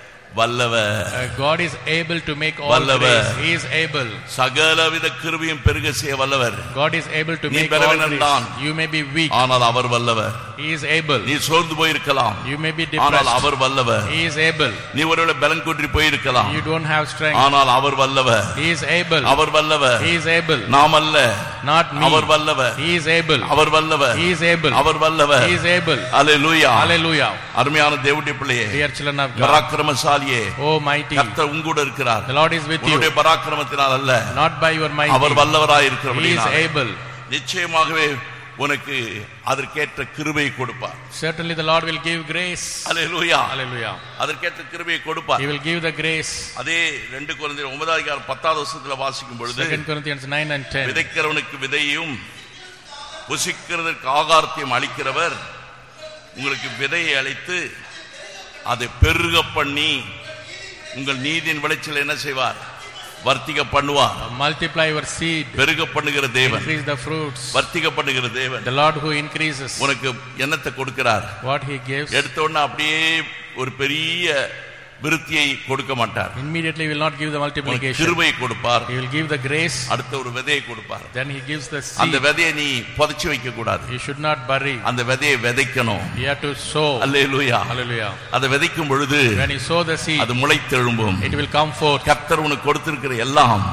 வல்லவர். God is able to make all வல்லவர். grace. He is able. சகலவித கிருபையும் பெருக செய்ய வல்லவர். God is able to நீ make all பலவீனன்தான். grace. You may be weak. ஆனால் அவர் வல்லவர். He is able. நீ சோர்ந்து போயிருக்கலாம், You may be ஆனால் depressed. அவர் வல்லவர். He is able. நீ ஒருவேளை பலன் குன்றி போயிருக்கலாம், You don't have strength. ஆனால் அவர் வல்லவர். He is able. அவர் வல்லவர். He is able. நாம் அல்ல, Not me. அவர் வல்லவர். He is able. அவர் வல்லவர். He is able. அவர் வல்லவர். He is able. Hallelujah. Hallelujah. அருமையான தேவனுடைய பிள்ளையே, Dear children of God, பராக்கிரமசாலியே, oh mighty, கர்த்தர் உங்கூட இருக்கிறார். the Lord is with you. உன்னுடைய பராக்கிரமத்தினால் அல்ல, Not by your might. அவர் வல்லவராய் He is இருக்கிறபடியால் able. நிச்சயமாகவே உனக்கு அதற்கேற்ற கிருபையை கொடுப்பார். Certainly the Lord will give grace. Hallelujah. Hallelujah. அதற்கேற்ற கிருபையை கொடுப்பார். He will give the grace. அதே 2 கொரிந்தியர் 9ஆம் அதிகாரம் 10வது வசனத்தில் வாசிக்கும் பொழுது, 2 Corinthians 9 and 10. விதைக்கிறவனுக்கு விதையையும் புசிக்கிறதற்கு ஆகாரத்தையும் அளிக்கிறவர் உங்களுக்கு விதையை அளித்து அதை பெருக பண்ணி உங்கள் நீதியின் விளைச்சல் என்ன செய்வார்? வர்த்திக பண்ணுவார். Multiply your seed. பெருக பண்ணுகிற தேவன், Increase the fruits. வர்த்திக பண்ணுகிற தேவன். The Lord who increases. உனக்கு என்னத்தை கொடுக்கிறார்? What he gives. எடுத்த உடனே அப்படியே ஒரு பெரிய விருத்தியை கொடுக்க மாட்டார். Immediately he will not give the multiplication. கிருபையை கொடுப்பார். He will give the grace. அடுத்த ஒரு விதையை கொடுப்பார். Then he gives the seed. அந்த விதையை நீ புதைச்சு வைக்க கூடாது. You should not bury. அந்த விதையை விதைக்கணும். You have to sow. Hallelujah. Hallelujah. அதை விதைக்கும் பொழுது when you sow the seed, அது முளைத்தெழும்பும். it will come forth. கர்த்தர் உனக்கு கொடுத்திருக்கிற எல்லாம்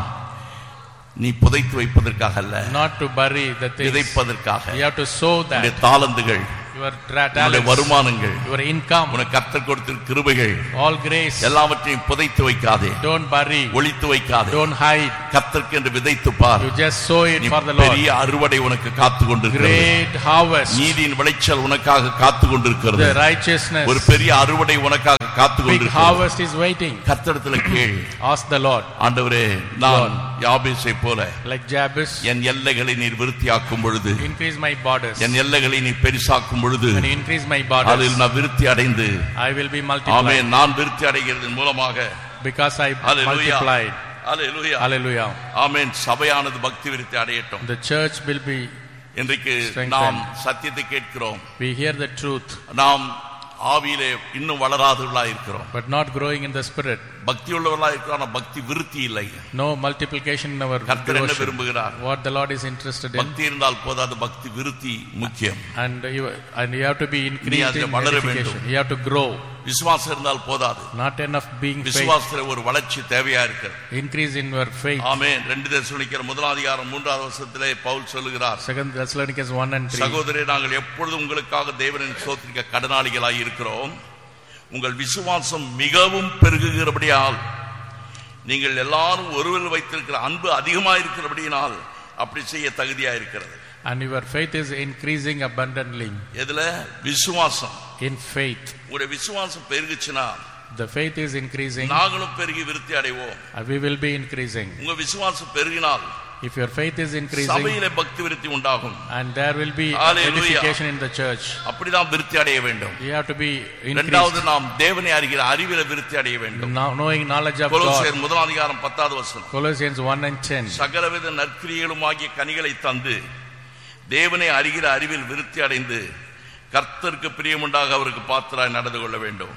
நீ புதைத்து வைப்பதற்காக அல்ல, not to bury the things, விதைப்பதற்காக. you have to sow that. உன்னுடைய தாளந்துகள், your உன்னுடைய வருமானங்கள், your income, உனக்கு கர்த்தர் கொடுத்திருக்கிற கிருபைகள், all grace, எல்லாவற்றையும் புதைத்து வைக்காதே, don't bury, ஒளித்து வைக்காதே, don't hide. கர்த்தருக்கு என்று விதைத்து பார். You just sow it for the Lord. பெரிய அறுவடை உனக்கு காத்து கொண்டிருக்கிறது. Great harvest, நீதியின் விளைச்சல் உனக்காக காத்து கொண்டிருக்கிறது. the righteousness, ஒரு பெரிய அறுவடை உனக்காக காத்து big கொண்டிருக்கிறது. harvest is waiting. கர்த்தரிடத்தில் கேள். Ask the Lord. ஆண்டவரே, நான் யாபேசை போல like Jabez, என் எல்லைகளை நீர் விருத்தியாக்கும் பொழுது, increase my borders, என் எல்லைகளை நீர் பெரிசாக்கும் பொழுது, when you increase my borders, அதில் நான் விருத்தி அடைந்து, I will be multiplied. ஆமென். நான் விருத்தி அடைகிறதன் மூலமாக, because I Hallelujah. multiplied. Hallelujah. Hallelujah. ஆமென். சபையானது பக்தி விருத்தி அடையட்டும். The church will be இன்றைக்கு strengthened. நாம் சத்தியத்தை கேட்கிறோம். We hear the truth, நாம் ஆவியிலே இன்னும் வளராதவர்களாக இருக்கிறோம். but not growing in the spirit. பக்தி உள்ளவர்களாக இருக்கிறோம், ஆனால் பக்தி விருத்தி இல்லை. No multiplication in our கர்த்தர் என்ன devotion. விரும்புகிறார்? What the Lord is interested in. பக்தி இருந்தால் போதாது, பக்தி விருத்தி முக்கியம். And you have to be increased in வளர edification. வேண்டும். You have to grow. விசுவாசம் இருந்தால் போதாது, Not enough being faith. விசுவாசத்துல ஒரு வளர்ச்சி தேவையா இருக்கு. Increase in your faith. ஆமென். 2 தெசலோனிக்கர் 1:3 பவுல் சொல்லுகிறார், 2 Thessalonians 1 and 3. சகோதரரே, நாங்கள் எப்பொழுதும் உங்களுக்காக தேவனை ஸ்தோத்திரிக்க கடனாளிகளாய் இருக்கிறோம். உங்கள் விசுவாசம் மிகவும் பெருகுகிறபடியால், நீங்கள் எல்லாரும் ஒருவர் வைத்திருக்கிற அன்பு அதிகமாக இருக்கிறபடியால் அப்படி செய்ய தகுதியா இருக்கிறது. And your faith is increasing abundantly. எதுல? விசுவாசம். In faith. உங்களுடைய விசுவாசம் பெருகுச்சுனா, The faith is increasing. நாங்களும் பெருகி விருத்தி அடைவோம். We will be increasing. உங்க விசுவாசம் பெருகினால், if your faith is increasing, சபையிலே பக்தி விருத்தி உண்டாகும். and there will be Hallelujah. edification in the church. அப்படிதான் விருத்தி அடைய வேண்டும். You have to be increased. இரண்டாவது, நாம் தேவனை அறிகிற அறிவிலே விருத்தி அடைய வேண்டும். Knowing knowledge of God. கொலோசியர் 1:10. Colossians 1 and 10. சகலவித நற்கிரியைகளுமாகிய கனிகளை தந்து தேவனை அறிகிற அறிவில் விருத்தி அடைந்து கர்த்தருக்கு பிரியமுண்டாக அவருக்கு பாத்திராய் நடந்து கொள்ள வேண்டும்.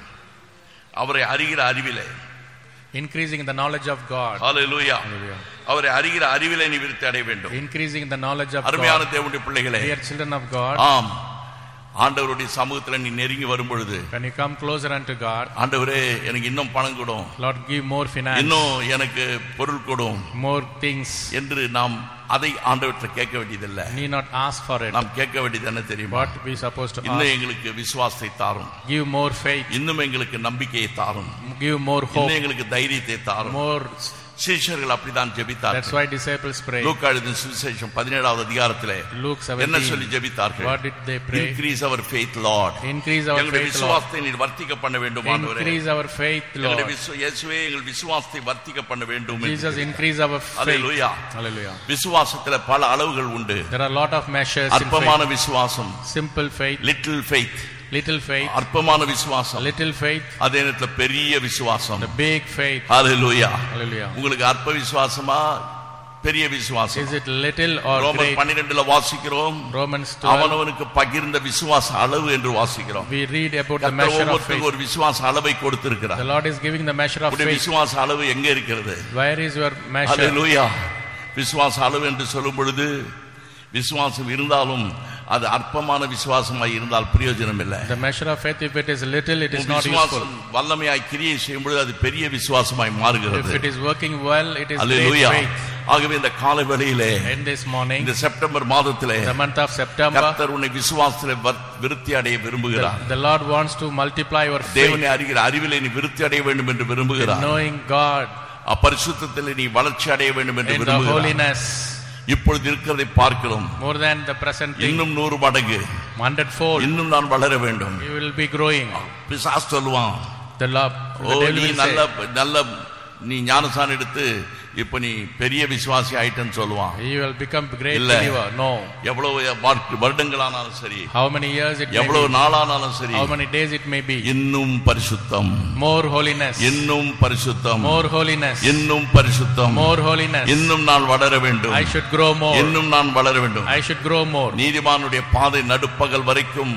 அவரை அறிகிற அறிவிலே, increasing in the knowledge of God. Hallelujah. Hallelujah. அவரை அறிகிற அறிவிலே நீ விருத்தி அடைய வேண்டும். Increasing in the knowledge of அருமையான God. தேவனுடைய பிள்ளைகளே, Dear children of God, ஆம், ஆண்டவருடைய சமூகத்துல நீ நெருங்கி வரும் பொழுது, when you come closer unto God, ஆண்டவரே எனக்கு இன்னும் பணம் கொடும், Lord give more finance, இன்னும் எனக்கு பொருள் கொடும் more things, என்று நாம் அதை ஆண்டவர்கிட்ட கேட்க வேண்டியதில்லை. need not ask for it. நாம் கேட்க வேண்டியது என்ன தெரியுமா? What we supposed to இன்னும் ask? எங்களுக்கு விசுவாசத்தை தாரும், Give more faith, இன்னும் எங்களுக்கு நம்பிக்கையை தாரும், give more hope, இன்னும் எங்களுக்கு தைரியத்தை தாரும். more. சீஷர்கள் அப்படிதான் That's ஜெபித்தார்கள். why disciples pray. லூக்கா எழுதின சுவிசேஷம் 17வது அதிகாரத்திலே Luke என்ன சொல்லி 17. ஜெபித்தார்கள்? What did they pray? Increase our faith, Lord. Increase our எங்களுடைய faith, Lord. விசுவாசத்தை நீர் வர்த்திக்க பண்ண வேண்டும் ஆண்டவரே. Increase our faith, எங்களுடைய Lord. இயேசுவே எங்கள் விசுவாசத்தை வர்த்திக்க பண்ண வேண்டும். Jesus, increase our faith. Hallelujah. Hallelujah. விசுவாசத்துல பல அளவுகள் உண்டு. There are a lot of measures in அற்பமான faith. விசுவாசம், Simple faith, little faith, little faith, அற்பமான விசுவாசம், little faith, அதே நேரத்துல பெரிய விசுவாசம். the big faith. Hallelujah. Hallelujah. உங்களுக்கு அற்ப விசுவாசமா பெரிய விசுவாசம்? Is it little or ரோமர் great? 12 வாசிக்கிறோம், Romans 12. அவனவனுக்கு பகிர்ந்த விசுவாச அளவு என்று வாசிக்கிறோம். We read about the கர்த்தர் measure of ஒவ்வொருத்தருக்கும் faith. ஒரு விசுவாச அளவை கொடுத்திருக்கிறார். The Lord is giving the measure of உடைய faith. விசுவாச அளவு எங்க இருக்கிறது? Where is your measure? ஹல்லேலூயா. விசுவாச அளவு என்று சொல்லும் பொழுது, விசுவாசம் இருந்தாலும் அது அற்பமான விசுவாசமாய் இருந்தால் பிரயோஜனம் இல்லை. The measure of faith, if it is little, it is not useful. விசுவாசம் வல்லமையாய் கிரியை செய்யும் பொழுது அது பெரிய விசுவாசமாய் மாறுகிறது. If it is working well, it is great hallelujah. faith. ஆகவே இந்த காலை வேளையிலே, In this morning, இந்த செப்டம்பர் மாதத்திலே, the month of September, கர்த்தர் உன்னை விசுவாசத்திலே விருத்தி அடைய விரும்புகிறார். the Lord wants to multiply your faith. தேவனை அறிகிற அறிவிலே நீ விருத்தி அடைய வேண்டும் என்று விரும்புகிறார். Knowing God, அப்பரிசுத்தத்திலே நீ வளர்ச்சி அடைய வேண்டும் என்று in the விரும்புகிறார். holiness, இப்பொழுது இருக்கிறதை பார்க்கிறோம், more than the present thing, இன்னும் 100 மடங்கு 100-fold, இன்னும் நான் வளர வேண்டும். you will be growing. பிசாசு சொல்லுவான், The love, O the devil நீ will நல்ல say, நல்ல நீ ஞானசானம் எடுத்து இப்ப நீ பெரிய விசுவாசி ஆயிட்டன்னு சொல்லுவான். you will become great இல்ல. believer. No. எவ்வளவு வருடங்களானாலும் சரி, How many years it may எவ்வளவு be, நாளானாலும் சரி, how many days it may be, இன்னும் பரிசுத்தம், more holiness, இன்னும் பரிசுத்தம், more holiness, இன்னும் பரிசுத்தம், more holiness. இன்னும் நான் வளர வேண்டும், I should grow more. இன்னும் நான் வளர வேண்டும். I should grow more. நீதிமானுடைய பாதை நடுப்பகல் வரைக்கும்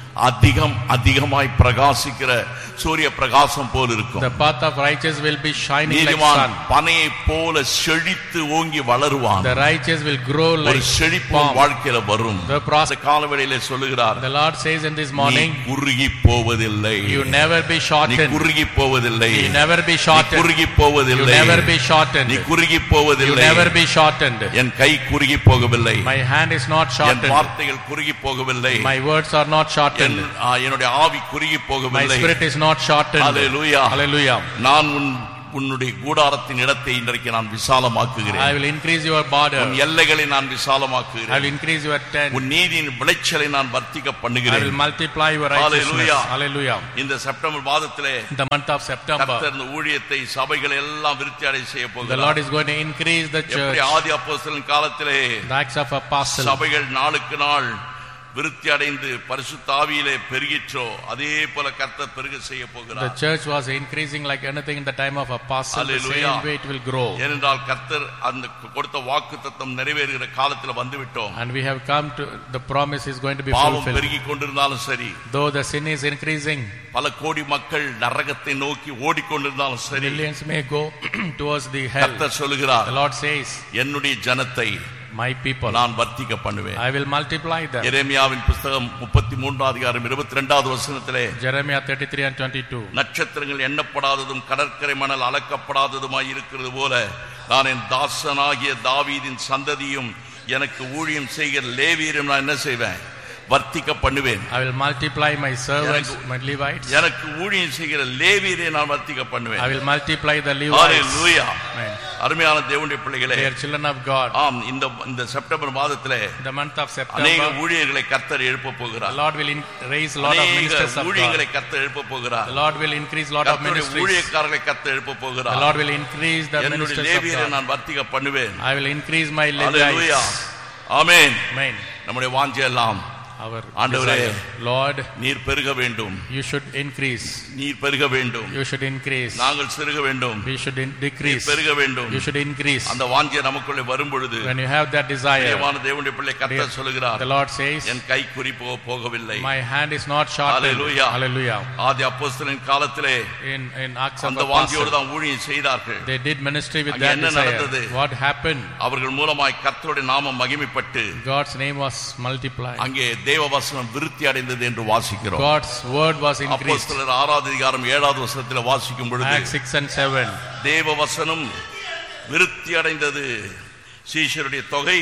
அதிகமாய் பிரகாசிக்கிற சூரிய பிரகாசம் போல இருக்கும். The path of righteous will be shining like sun. பனையை போல செழித்து ஓங்கி வளருவான். The righteous will grow like ஒரு செழிப்பு வாழ்க்கையில வரும். The காலவேளையிலே சொல்லுகிறார், the Lord says in this morning, நீ குறுகி போவதில்லை. You never be shortened. நீ குறுகி போவதில்லை. You never be shortened. நீ குறுகி போவதில்லை. You never be shortened. நீ குறுகி போவதில்லை. You never be shortened. என் கை குறுகி போகவில்லை. My hand is not shortened. என் வார்த்தைகள் குறுகி போகவில்லை. My words are not shortened. என்னுடைய ஆவி குறுகி போகவில்லை. My spirit is not shortened. Hallelujah. Hallelujah. நான் உன்னுடைய கூடாரத்தின் இடத்தை இன்றைக்கு நான் விசாலமாக்குகிறேன். I will increase your border. உன் எல்லைகளை நான் விசாலமாக்குகிறேன். I will increase your tent. உன் நீதியின் விளைச்சலை நான் வர்த்திக்க பண்ணுகிறேன். I will multiply your righteousness. Hallelujah. இந்த செப்டம்பர் மாதத்திலே, the month of September, கர்த்தர் இந்த ஊழியத்தை சபைகளை எல்லாம் விருத்தியடை செய்ய போகிறார். The Lord is going to increase the church. எப்படி ஆதி அப்போஸ்தலன் காலத்திலே the Acts of Apostles, சபைகள் நாளுக்கு நாள் விருத்தி அடைந்து பரிசுத்த ஆவியிலே பெருகிற்றோ அதே போல கர்த்தர் பெருக செய்ய போகிறார். The church was increasing like anything in the time of apostles. The same way it will grow. ஏனென்றால் கர்த்தர் அந்த கொடுத்த வாக்குத்தத்தம் நிறைவேறுகிற காலத்தில் வந்துவிட்டோம். And we have come to the promise is going to be பாவம் fulfilled. பெருகிக் கொண்டிருந்தாலும் சரி, though the sin is increasing, பல கோடி மக்கள் நரகத்தை நோக்கி ஓடிக்கொண்டிருந்தாலும் சரி, millions may go towards the hell. கர்த்தர் சொல்லுகிறார், the Lord says, என்னுடைய ஜனத்தை my people நான் வர்த்திக்க பண்ணுவேன். I will multiply them. எரேமியாவின் புத்தகம் 33 அதிகாரம் 22வது வசனத்திலே, Jeremiah 33 and 22, நட்சத்திரங்கள் எண்ணப்படாததும் கடற்கரை மணல் அளக்கப்படாததுமாய் இருக்கிறது போல நான் என் தாசனாகிய தாவீதின் சந்ததியும் எனக்கு ஊழியம் செய்கிற லேவியரும் நான் என்ன செய்வேன்? வர்த்திக்க பண்ணுவேன். I will multiply my servants, my Levites. எனக்கு ஊழியம் செய்கிற லேவியரை நான் வர்த்திக்க பண்ணுவேன். I will multiply the Levites. Hallelujah. அருமையான தேவனுடைய பிள்ளைகளே, they are children of God. ஆம், இந்த செப்டம்பர் மாதத்திலே, the month of September, அநேக ஊழியர்களை கர்த்தர் எழுப்ப போகிறார். the Lord will raise a lot of ministers of God. ஊழியர்களை கர்த்தர் எழுப்ப போகிறார். the Lord will increase a lot of ministries. ஊழியக்காரர்களை கர்த்தர் எழுப்ப போகிறார். the Lord will increase the ministers of லேவியரை God. நான் வர்த்திக்க பண்ணுவேன். I will increase my Levites. Hallelujah. Amen. Amen. நம்முடைய வாஞ்சை எல்லாம், ஆண்டவரே, Lord, நீர் பெருக வேண்டும். you should increase. நீர் பெருக வேண்டும். you should increase. நாங்கள் சிறுக வேண்டும். we should decrease. பெருக வேண்டும். you should increase. அந்த வாஞ்சை நமக்குள்ளே வரும் பொழுது, when you have that desire, தேவனான தேவனுடைய பிள்ளை கர்த்தர் சொல்கிறார், the Lord says, என் கை குறி போகவில்லை. my hand is not shortened. Hallelujah. Hallelujah. ஆதி அப்போஸ்தலரின் காலத்திலே in Acts of அந்த வாஞ்சையோடு தான் ஊழியம் செய்தார்கள். they did ministry with அங்கே that என்ன desire. நடந்தது? what happened? அவர்கள் மூலமாய் கர்த்தருடைய நாமம் மகிமைப்பட்டு God's name was multiplied. அங்கே தேவ வசனம் விருத்தி அடைந்தது என்று வாசிக்கிறோம். God's word was increased. அப்போஸ்தலர் 6வது அதிகாரம் 7வது வசனத்தில் வாசிக்கும் பொழுது, Acts 6 and 7, தேவ வசனம் விருத்தி அடைந்தது, சீஷருடைய தொகை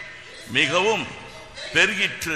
மிகவும் பெருகிற்று.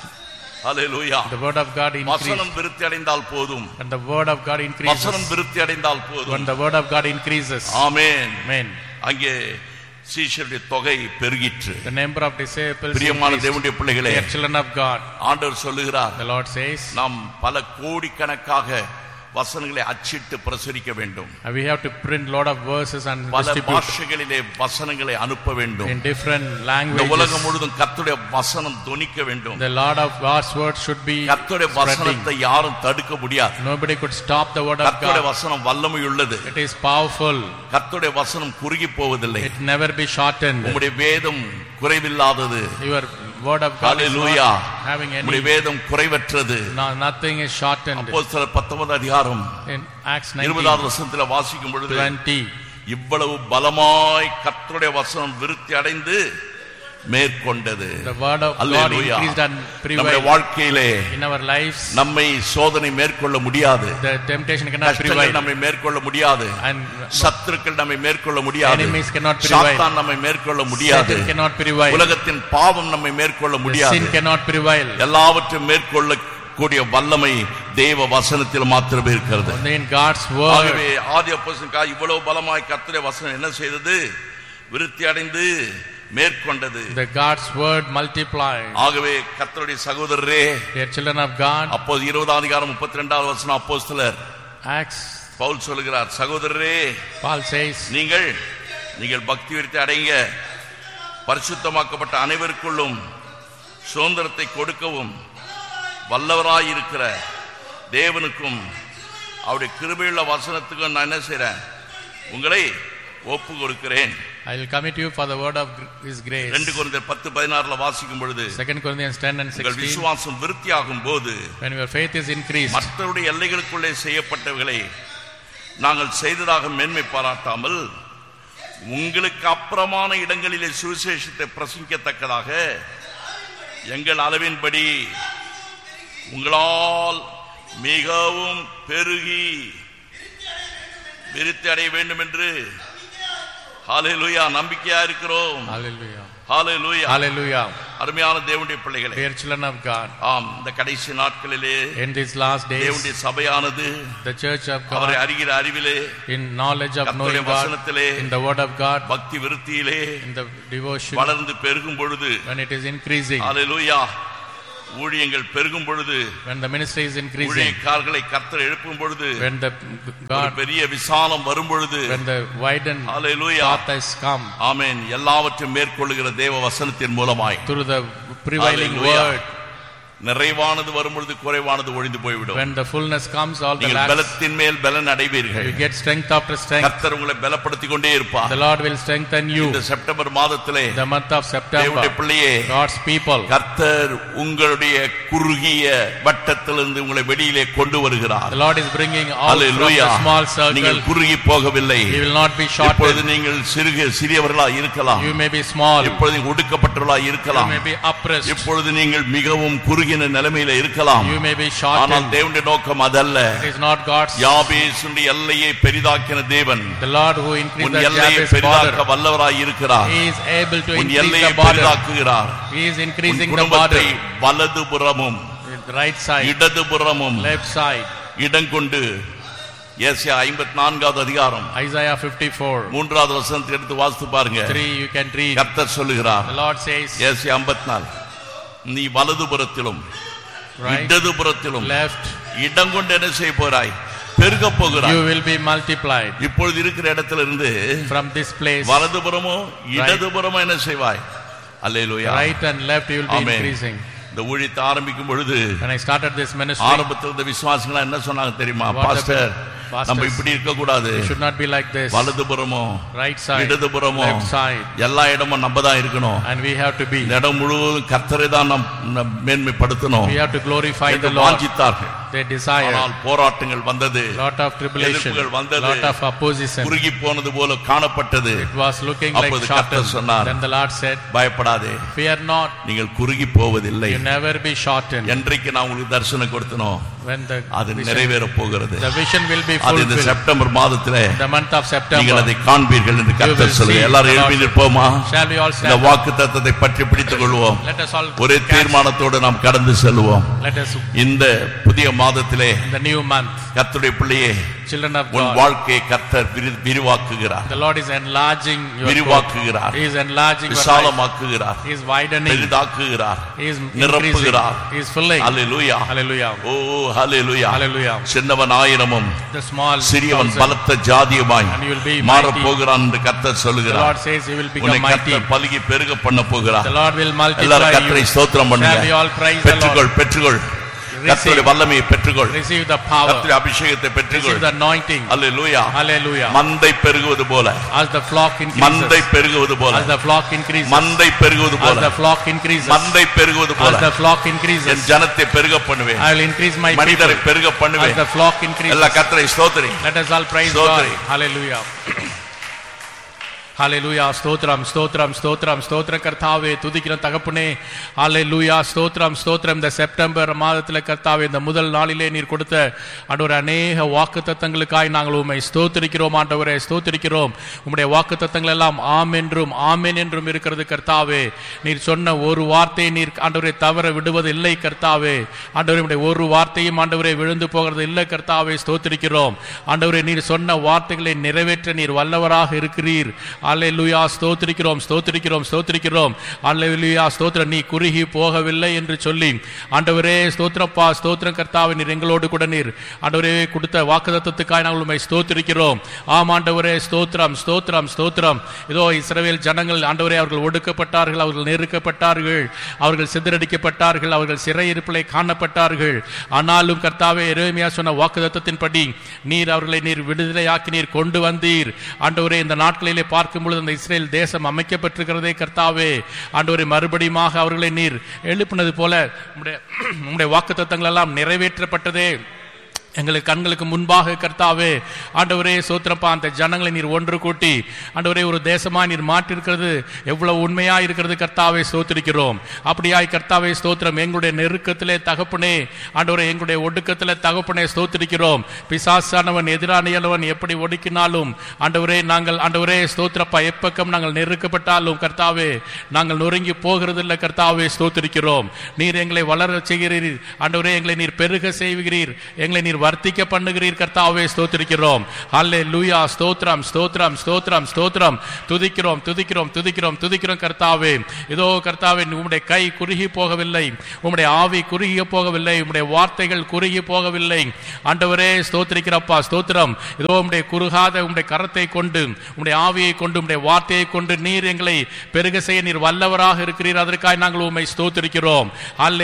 Hallelujah. the word of God increased. வசனம் விருத்தி அடைந்தால் போதும். and the word of God increases. வசனம் விருத்தி அடைந்தால் போதும். when the word of God increases. Amen. Amen. அங்கே சீஷருடைய தொகை பெருகிற்று. the number of disciples பிரியமான increased. தேவனுடைய பிள்ளைகளே, they are children of God. ஆண்டவர் சொல்லுகிறார், the Lord says, நாம் பல கோடிக்கணக்காக வசனங்களை அச்சிட்டு பிரசுரிக்க வேண்டும். we have to print lot of verses and பல distribute பாஷைகளிலே வசனங்களை அனுப்ப வேண்டும். in different இந்த languages. உலகம் முழுதும் கர்த்தருடைய வசனம் தொனிக்க வேண்டும். the Lord of God's word should be கர்த்தருடைய spreading. வசனத்தை யாரும் தடுக்க முடியாது. nobody could stop the word of கர்த்தருடைய God. வசனம் வல்லமை உள்ளது. it is powerful. கர்த்தருடைய வசனம் குறுகி போவதில்லை. it never be shortened. உம்முடைய வேதம் குறைவில்லாதது. your word of God is Hallelujah. not having any. உம்முடைய வேதம் குறைவற்றது. no, nothing is shortened. அப்போஸ்தலர் 19வது அதிகாரம் in Acts 19 20வது வசனத்தில் வாசிக்கும் பொழுது, 20, இவ்வளவு பலமாய் கர்த்தருடைய வசனம் விருத்தி அடைந்து மேற்கொண்டது. the word of God Hallelujah. increased and நம்முடைய prevailed வாழ்க்கையிலே in our lives. நம்மை சோதனை மேற்கொள்ள முடியாது. the temptation cannot கஷ்டங்கள் prevail நம்மை மேற்கொள்ள முடியாது. and சத்துருக்கள் நம்மை மேற்கொள்ள முடியாது. enemies cannot prevail. சாத்தான் நம்மை மேற்கொள்ள முடியாது. Satan cannot prevail. உலகத்தின் பாவம் நம்மை மேற்கொள்ள the முடியாது. sin cannot prevail. எல்லாவற்றையும் மேற்கொள்ள கூடிய வல்லமை தேவ வசனத்தில் மாத்திரமே இருக்கிறது. only in God's word. ஆகவே ஆதி அப்போஸ்தலனுக்கு இவ்வளவு பலமாய் கர்த்தருடைய வசனம் என்ன செய்தது? விருத்தி அடைந்து மேற்கொண்டது. the God's word multiplied. ஆகவே கர்த்தருடைய சகோதரரே, they are children of God. அப்போது 20வது அதிகாரம் 32வது வசனம் அப்போஸ்தலர் Acts, பவுல் சொல்லுகிறார், சகோதரரே, Paul says, நீங்கள் பக்தி விருத்தி அடைங்க, பரிசுத்தமாக்கப்பட்ட அனைவருக்குள்ளும் சுதந்திரத்தை கொடுக்கவும் வல்லவராயிருக்கிற தேவனுக்கும் அவருடைய கிருபையுள்ள வசனத்துக்கும் நான் என்ன செய்றேன்? உங்களை ஒப்பு கொடுக்கிறேன். I will commit you for the word of his grace. 2 கொரிந்தியர் 10:16 வாசிக்கும் பொழுது 2 Corinthians 10 and 16. விசுவாசம் விருத்தியாகும் போது When your faith is increased, மற்றவருடைய எல்லைகளுக்குள்ளே செய்யப்பட்டவைகளை நாங்கள் செய்ததாக மேன்மை பாராட்டாமல் உங்களுக்கு அப்புறமான இடங்களிலே சுவிசேஷத்தை பிரசங்கிக்கத்தக்கதாக எங்கள் அளவின்படி உங்களால் மிகவும் பெருகி விருத்தி அடைய வேண்டும் என்று ஹல்லேலூயா நம்பிக்கையா இருக்கிறோம். Hallelujah. ஹல்லேலூயா. Hallelujah. அருமையான தேவனுடைய பிள்ளைகளே, Dear children of God, ஆம், இந்த கடைசி நாட்களிலே in these last days, தேவனுடைய சபையானது the church of அவரை God, அறிகிற அறிவிலே, in knowledge of கர்த்தருடைய knowing God, வசனத்திலே, in the word of God, பக்தி விருத்தியிலே, in the devotion, வளர்ந்து பெருகும் பொழுது, when it is increasing, ஹல்லேலூயா, ஊழியங்கள் பெருகும் பொழுது, when the ministry is increasing, ஊழியக்காரர்களை கர்த்தர் எழுப்பும் பொழுது, when the ஒரு God, பெரிய விசாலம் வரும் பொழுது, when the widened hallelujah, path has come, ஆமென், எல்லாவற்றையும் மேற்கொள்ளுகிற தேவ வசனத்தின் மூலமாய் through the prevailing Hallelujah. word, நிறைவானது வரும் பொழுது குறைவானது ஒழிந்து போய்விடும். when the fullness comes, all the நீங்கள் lacks, பலத்தின் மேல் பலன் அடைவீர்கள். you get strength after strength. கர்த்தர் உங்களை பலப்படுத்திக் கொண்டே இருப்பார். The Lord will strengthen you. இந்த செப்டம்பர் மாதத்திலே The month of September, தேவனுடைய பிள்ளையே, God's people, கர்த்தர் உங்களுடைய குறுகிய வட்டத்திலிருந்து உங்களை வெளியிலே கொண்டு வருகிறார். the Lord is bringing out from Hallelujah. the small circle. நீங்கள் குறுகி போகவில்லை. You will not be இப்பொழுது shortened. நீங்கள் சிறியவர்களா இருக்கலாம். You may be small. இப்பொழுது ஒடுக்கப்பட்டவர்களா You இருக்கலாம். may be oppressed. இப்பொழுது நீங்கள் மிகவும் குறுகின நிலைமையில இருக்கலாம். You may be ஆனால் shortened. தேவனுடைய நோக்கம் அதல்ல. It is not God's. யாபேசுடைய எல்லையை பெரிதாக்கின தேவன் The Lord who increased உன் the எல்லையை Jabez பெரிதாக்க border, வல்லவராய் இருக்கிறார். He is able to உன் increase எல்லையை the border. பெரிதாக்குகிறார். He is உன் increasing the குடும்பத்தை border. வலதுபுறமும் The right side, இடதுபுறமும் left side. இடம் கொண்டு ஏசாயா 54வது அதிகாரம் Isaiah 54, 3வது வசனத்தை எடுத்து வாசித்து பாருங்க. 3 you can read. கர்த்தர் சொல்லுகிறார், The Lord says, ஏசாயா 54, நீ வலதுபுறத்திலும் right, இடதுபுறத்திலும் left, இடம் கொண்டு என்ன செய்ய போறாய்? பெருக போகிறாய். you will be multiplied. இப்பொழுது இருக்கிற இடத்துல இருந்து From this place, வலதுபுறமோ இடதுபுறமோ என்ன செய்வாய்? அல்லேலூயா. right and left, you will be Amen. increasing. இந்த ஊழியத்தை ஆரம்பிக்கும் பொழுது When I started this ministry, ஆரம்பத்தில் இருந்த விசுவாசிகள் என்ன சொன்னாங்க தெரியுமா? What பாஸ்டர், pastors, நம்ம இப்படி இருக்க கூடாது. it should not be like this. வலதுபுறமோ Right side, இடதுபுறமோ left side, எல்லா இடமும் நம்ம தான் இருக்கணும். and we have to be. இந்த இடம் முழுவதும் கர்த்தரை தான் நாம் மேன்மைப்படுத்தணும். We have to glorify the என்று Lord. வாஞ்சித்தார்கள். They desire. ஆனால் போராட்டங்கள் வந்தது, Lot of tribulation, எதிர்ப்புகள் வந்தது, lot of opposition. குறுகி போனது போல காணப்பட்டது. It was looking like அப்பொழுது கர்த்தர் shortened. சொன்னார், Then the Lord said, பயப்படாதே, fear not, நீங்கள் குறுகி போவதில்லை. you never be shortened. என்றைக்கு நான் உங்களுக்கு தரிசனம் கொடுத்தனோ When the அது vision, நிறைவேற போகிறது. the vision will be அது இந்த fulfilled. செப்டம்பர் மாதத்திலே The month of நீங்கள் September, அதை காண்பீர்கள் என்று will கர்த்தர் see சொல்லுங்க. எல்லாரும் the எழுப்பி Lord. நிற்போமா? shall we all இந்த stand? வாக்குத்தத்தத்தை பற்றி பிடித்துக் கொள்வோம். Let us all ஒரே catch. தீர்மானத்தோடு நாம் கடந்து செல்வோம். Let us, இந்த புதிய மாதத்திலே in the new month, கர்த்தருடைய பிள்ளையே, children of உன் God, வாழ்க்கையை கர்த்தர் விரிவாக்குகிறார், the Lord is enlarging your court. விரிவாக்குகிறார், He is enlarging your life. விசாலமாக்குகிறார், He is widening. பெரிதாக்குகிறார், He is increasing. நிரப்புகிறார். He is filling. Hallelujah. Hallelujah. O hallelujah. Hallelujah. சின்னவன் ஆயிரமும் The small சிறியவன் 1,000, பலத்த ஜாதியுமாய் and you will be மாறப் mighty. போகிறான் என்று கர்த்தர் The சொல்லுகிறார். Lord says He will உன்னை become mighty. கர்த்தர் பலுகி பெருக பண்ண போகிறார். The Lord will multiply எல்லாரும் கர்த்தரை you. ஸ்தோத்திரம் Shall we பண்ணுங்க. all praise the பெற்றுக்கொள், Lord? பெற்றுக்கொள், கர்த்தருடைய வல்லமையை பெற்றுக்கொள், Receive the power. கர்த்தருடைய அபிஷேகத்தை Receive பெற்றுக்கொள். the anointing. அல்லேலூயா. Hallelujah. மந்தை பெருகுவது போல, As the flock மந்தை increases. பெருகுவது போல, As the flock increases. மந்தை பெருகுவது As போல, the flock increases. மந்தை பெருகுவது போல As the flock N increases. ஜனத்தை பெருக பண்ணுவேன், I will increase my people. மனிதரை பெருக As பண்ணுவேன். the flock increases. எல்லா கர்த்தரை ஸ்தோத்திரி. Let us all praise God. ஸ்தோத்திரி. Hallelujah. ஹalleluya. ஸ்தோத்திரம் ஸ்தோத்திரம் ஸ்தோத்திரம் ஸ்தோத்திரம் கர்த்தாவே, துதிக்கிற தகப்பனே. ஹalleluya. ஸ்தோத்திரம் ஸ்தோத்திரம். இந்த செப்டம்பர் மாதத்தில் கர்த்தாவே, இந்த முதல் நாளிலே நீர் கொடுத்த ஆண்டவரே அநேக வாக்குத்தத்தங்களுக்காய் நாங்கள் உம்மை ஸ்தோத்திரிக்கிறோம் ஆண்டவரே, ஸ்தோத்திரிக்கிறோம். உம்முடைய வாக்குத்தத்தங்கள் எல்லாம் ஆம் என்றும் ஆமென் என்றும் இருக்கிறது கர்த்தாவே. நீர் சொன்ன ஒரு வார்த்தையை நீர் ஆண்டவரே தவற விடுவது இல்லை கர்த்தாவே. ஆண்டவரே உம்முடைய ஒரு வார்த்தையும் ஆண்டவரே விழுந்து போகிறது இல்லை கர்த்தாவே, ஸ்தோத்திரிக்கிறோம். ஆண்டவரே நீர் சொன்ன வார்த்தைகளை நிறைவேற்ற நீர் வல்லவராக இருக்கிறீர். அல்லேலூயா. ஸ்தோத்திரிக்கிறோம் ஸ்தோத்திரிக்கிறோம் ஸ்தோத்திரிக்கிறோம். அல்லேலூயா. ஸ்தோத்திரம். நீ குறுகி போகவில்லை என்று சொல்லி ஆண்டவரே ஸ்தோத்திரப்பா, ஸ்தோத்திரம் கர்த்தாவே. நீர் எங்களோடு கூட நீர் ஆண்டவரே கொடுத்த வாக்குத்தத்தத்துக்காக நாங்கள் உம்மை ஸ்தோத்திரிக்கிறோம். ஆம் ஆண்டவரே, ஸ்தோத்திரம் ஸ்தோத்திரம் ஸ்தோத்திரம். இதோ இஸ்ரவேல் ஜனங்கள் ஆண்டவரே அவர்கள் ஒடுக்கப்பட்டார்கள், அவர்கள் நெருக்கப்பட்டார்கள், அவர்கள் சிதறடிக்கப்பட்டார்கள், அவர்கள் சிறையிருப்பிலே காணப்பட்டார்கள். ஆனாலும் கர்த்தாவே எரேமியா சொன்ன வாக்குத்தத்தத்தின்படி நீர் அவர்களை நீர் விடுதலையாக்கி நீர் கொண்டு வந்தீர் ஆண்டவரே. இந்த நாட்களிலே பார்க்கும் பார்க்கும் பொழுது அந்த இஸ்ரேல் தேசம் அமைக்கப்பட்டிருக்கிறதே கர்த்தாவே. ஆண்டவரே, மறுபடியும் அவர்களை நீர் எழுப்பினது போல உம்முடைய வாக்குத்தத்தங்கள் எல்லாம் நிறைவேற்றப்பட்டதே எங்களுக்கு கண்களுக்கு முன்பாக கர்த்தாவே. ஆண்டவரே சோத்திரப்பா, அந்த ஜனங்களை நீர் ஒன்று கூட்டி ஆண்டவரே ஒரு தேசமா நீர் மாற்றிருக்கிறது எவ்வளவு உண்மையா இருக்கிறது கர்த்தாவே, ஸ்தோத்திரிக்கிறோம். அப்படியாய் கர்த்தாவே ஸ்தோத்திரம். எங்களுடைய நெருக்கத்திலே தகப்பனே, ஆண்டவரே எங்களுடைய ஒடுக்கத்திலே தகப்பனே ஸ்தோத்திரிக்கிறோம். பிசாசானவன் எதிரானியலவன் எப்படி ஒடுக்கினாலும் ஆண்டவரே நாங்கள் ஆண்டவரே ஸ்தோத்திரப்பா எப்பக்கம் நாங்கள் நெருக்கப்பட்டாலும் கர்த்தாவே நாங்கள் நொறுங்கி போகிறது இல்லை கர்த்தாவே, ஸ்தோத்திரிக்கிறோம். நீர் எங்களை வளர செய்கிறீர் ஆண்டவரே, எங்களை நீர் பெருக செய்கிறீர், எங்களை நீர் வர்த்திக்க பண்ணுகிறீர் கர்த்தாவே, ஸ்தோத்திரிக்கிறோம். ஹல்லேலூயா, ஸ்தோத்திரம் ஸ்தோத்திரம் ஸ்தோத்திரம் ஸ்தோத்திரம். துதிக்கிறோம் துதிக்கிறோம் துதிக்கிறோம் துதிக்கிறோம் கர்த்தாவே. இதோ கர்த்தாவே, உம்முடைய கை குறுகி போகவில்லை, உம்முடைய ஆவி குறுகி போகவில்லை, உம்முடைய வார்த்தைகள் குறுகி போகவில்லை. ஆண்டவரே ஸ்தோத்திரிக்கிறப்பா, ஸ்தோத்திரம். இதோ உம்முடைய குறுகாத உம்முடைய கரத்தை கொண்டு உம்முடைய ஆவியை கொண்டு உம்முடைய வார்த்தையை கொண்டு நீர் எங்களை பெருக செய்ய நீர் வல்லவராக இருக்கிறீர். அதற்காக நாங்கள் உம்மை ஸ்தோத்திரிக்கிறோம்.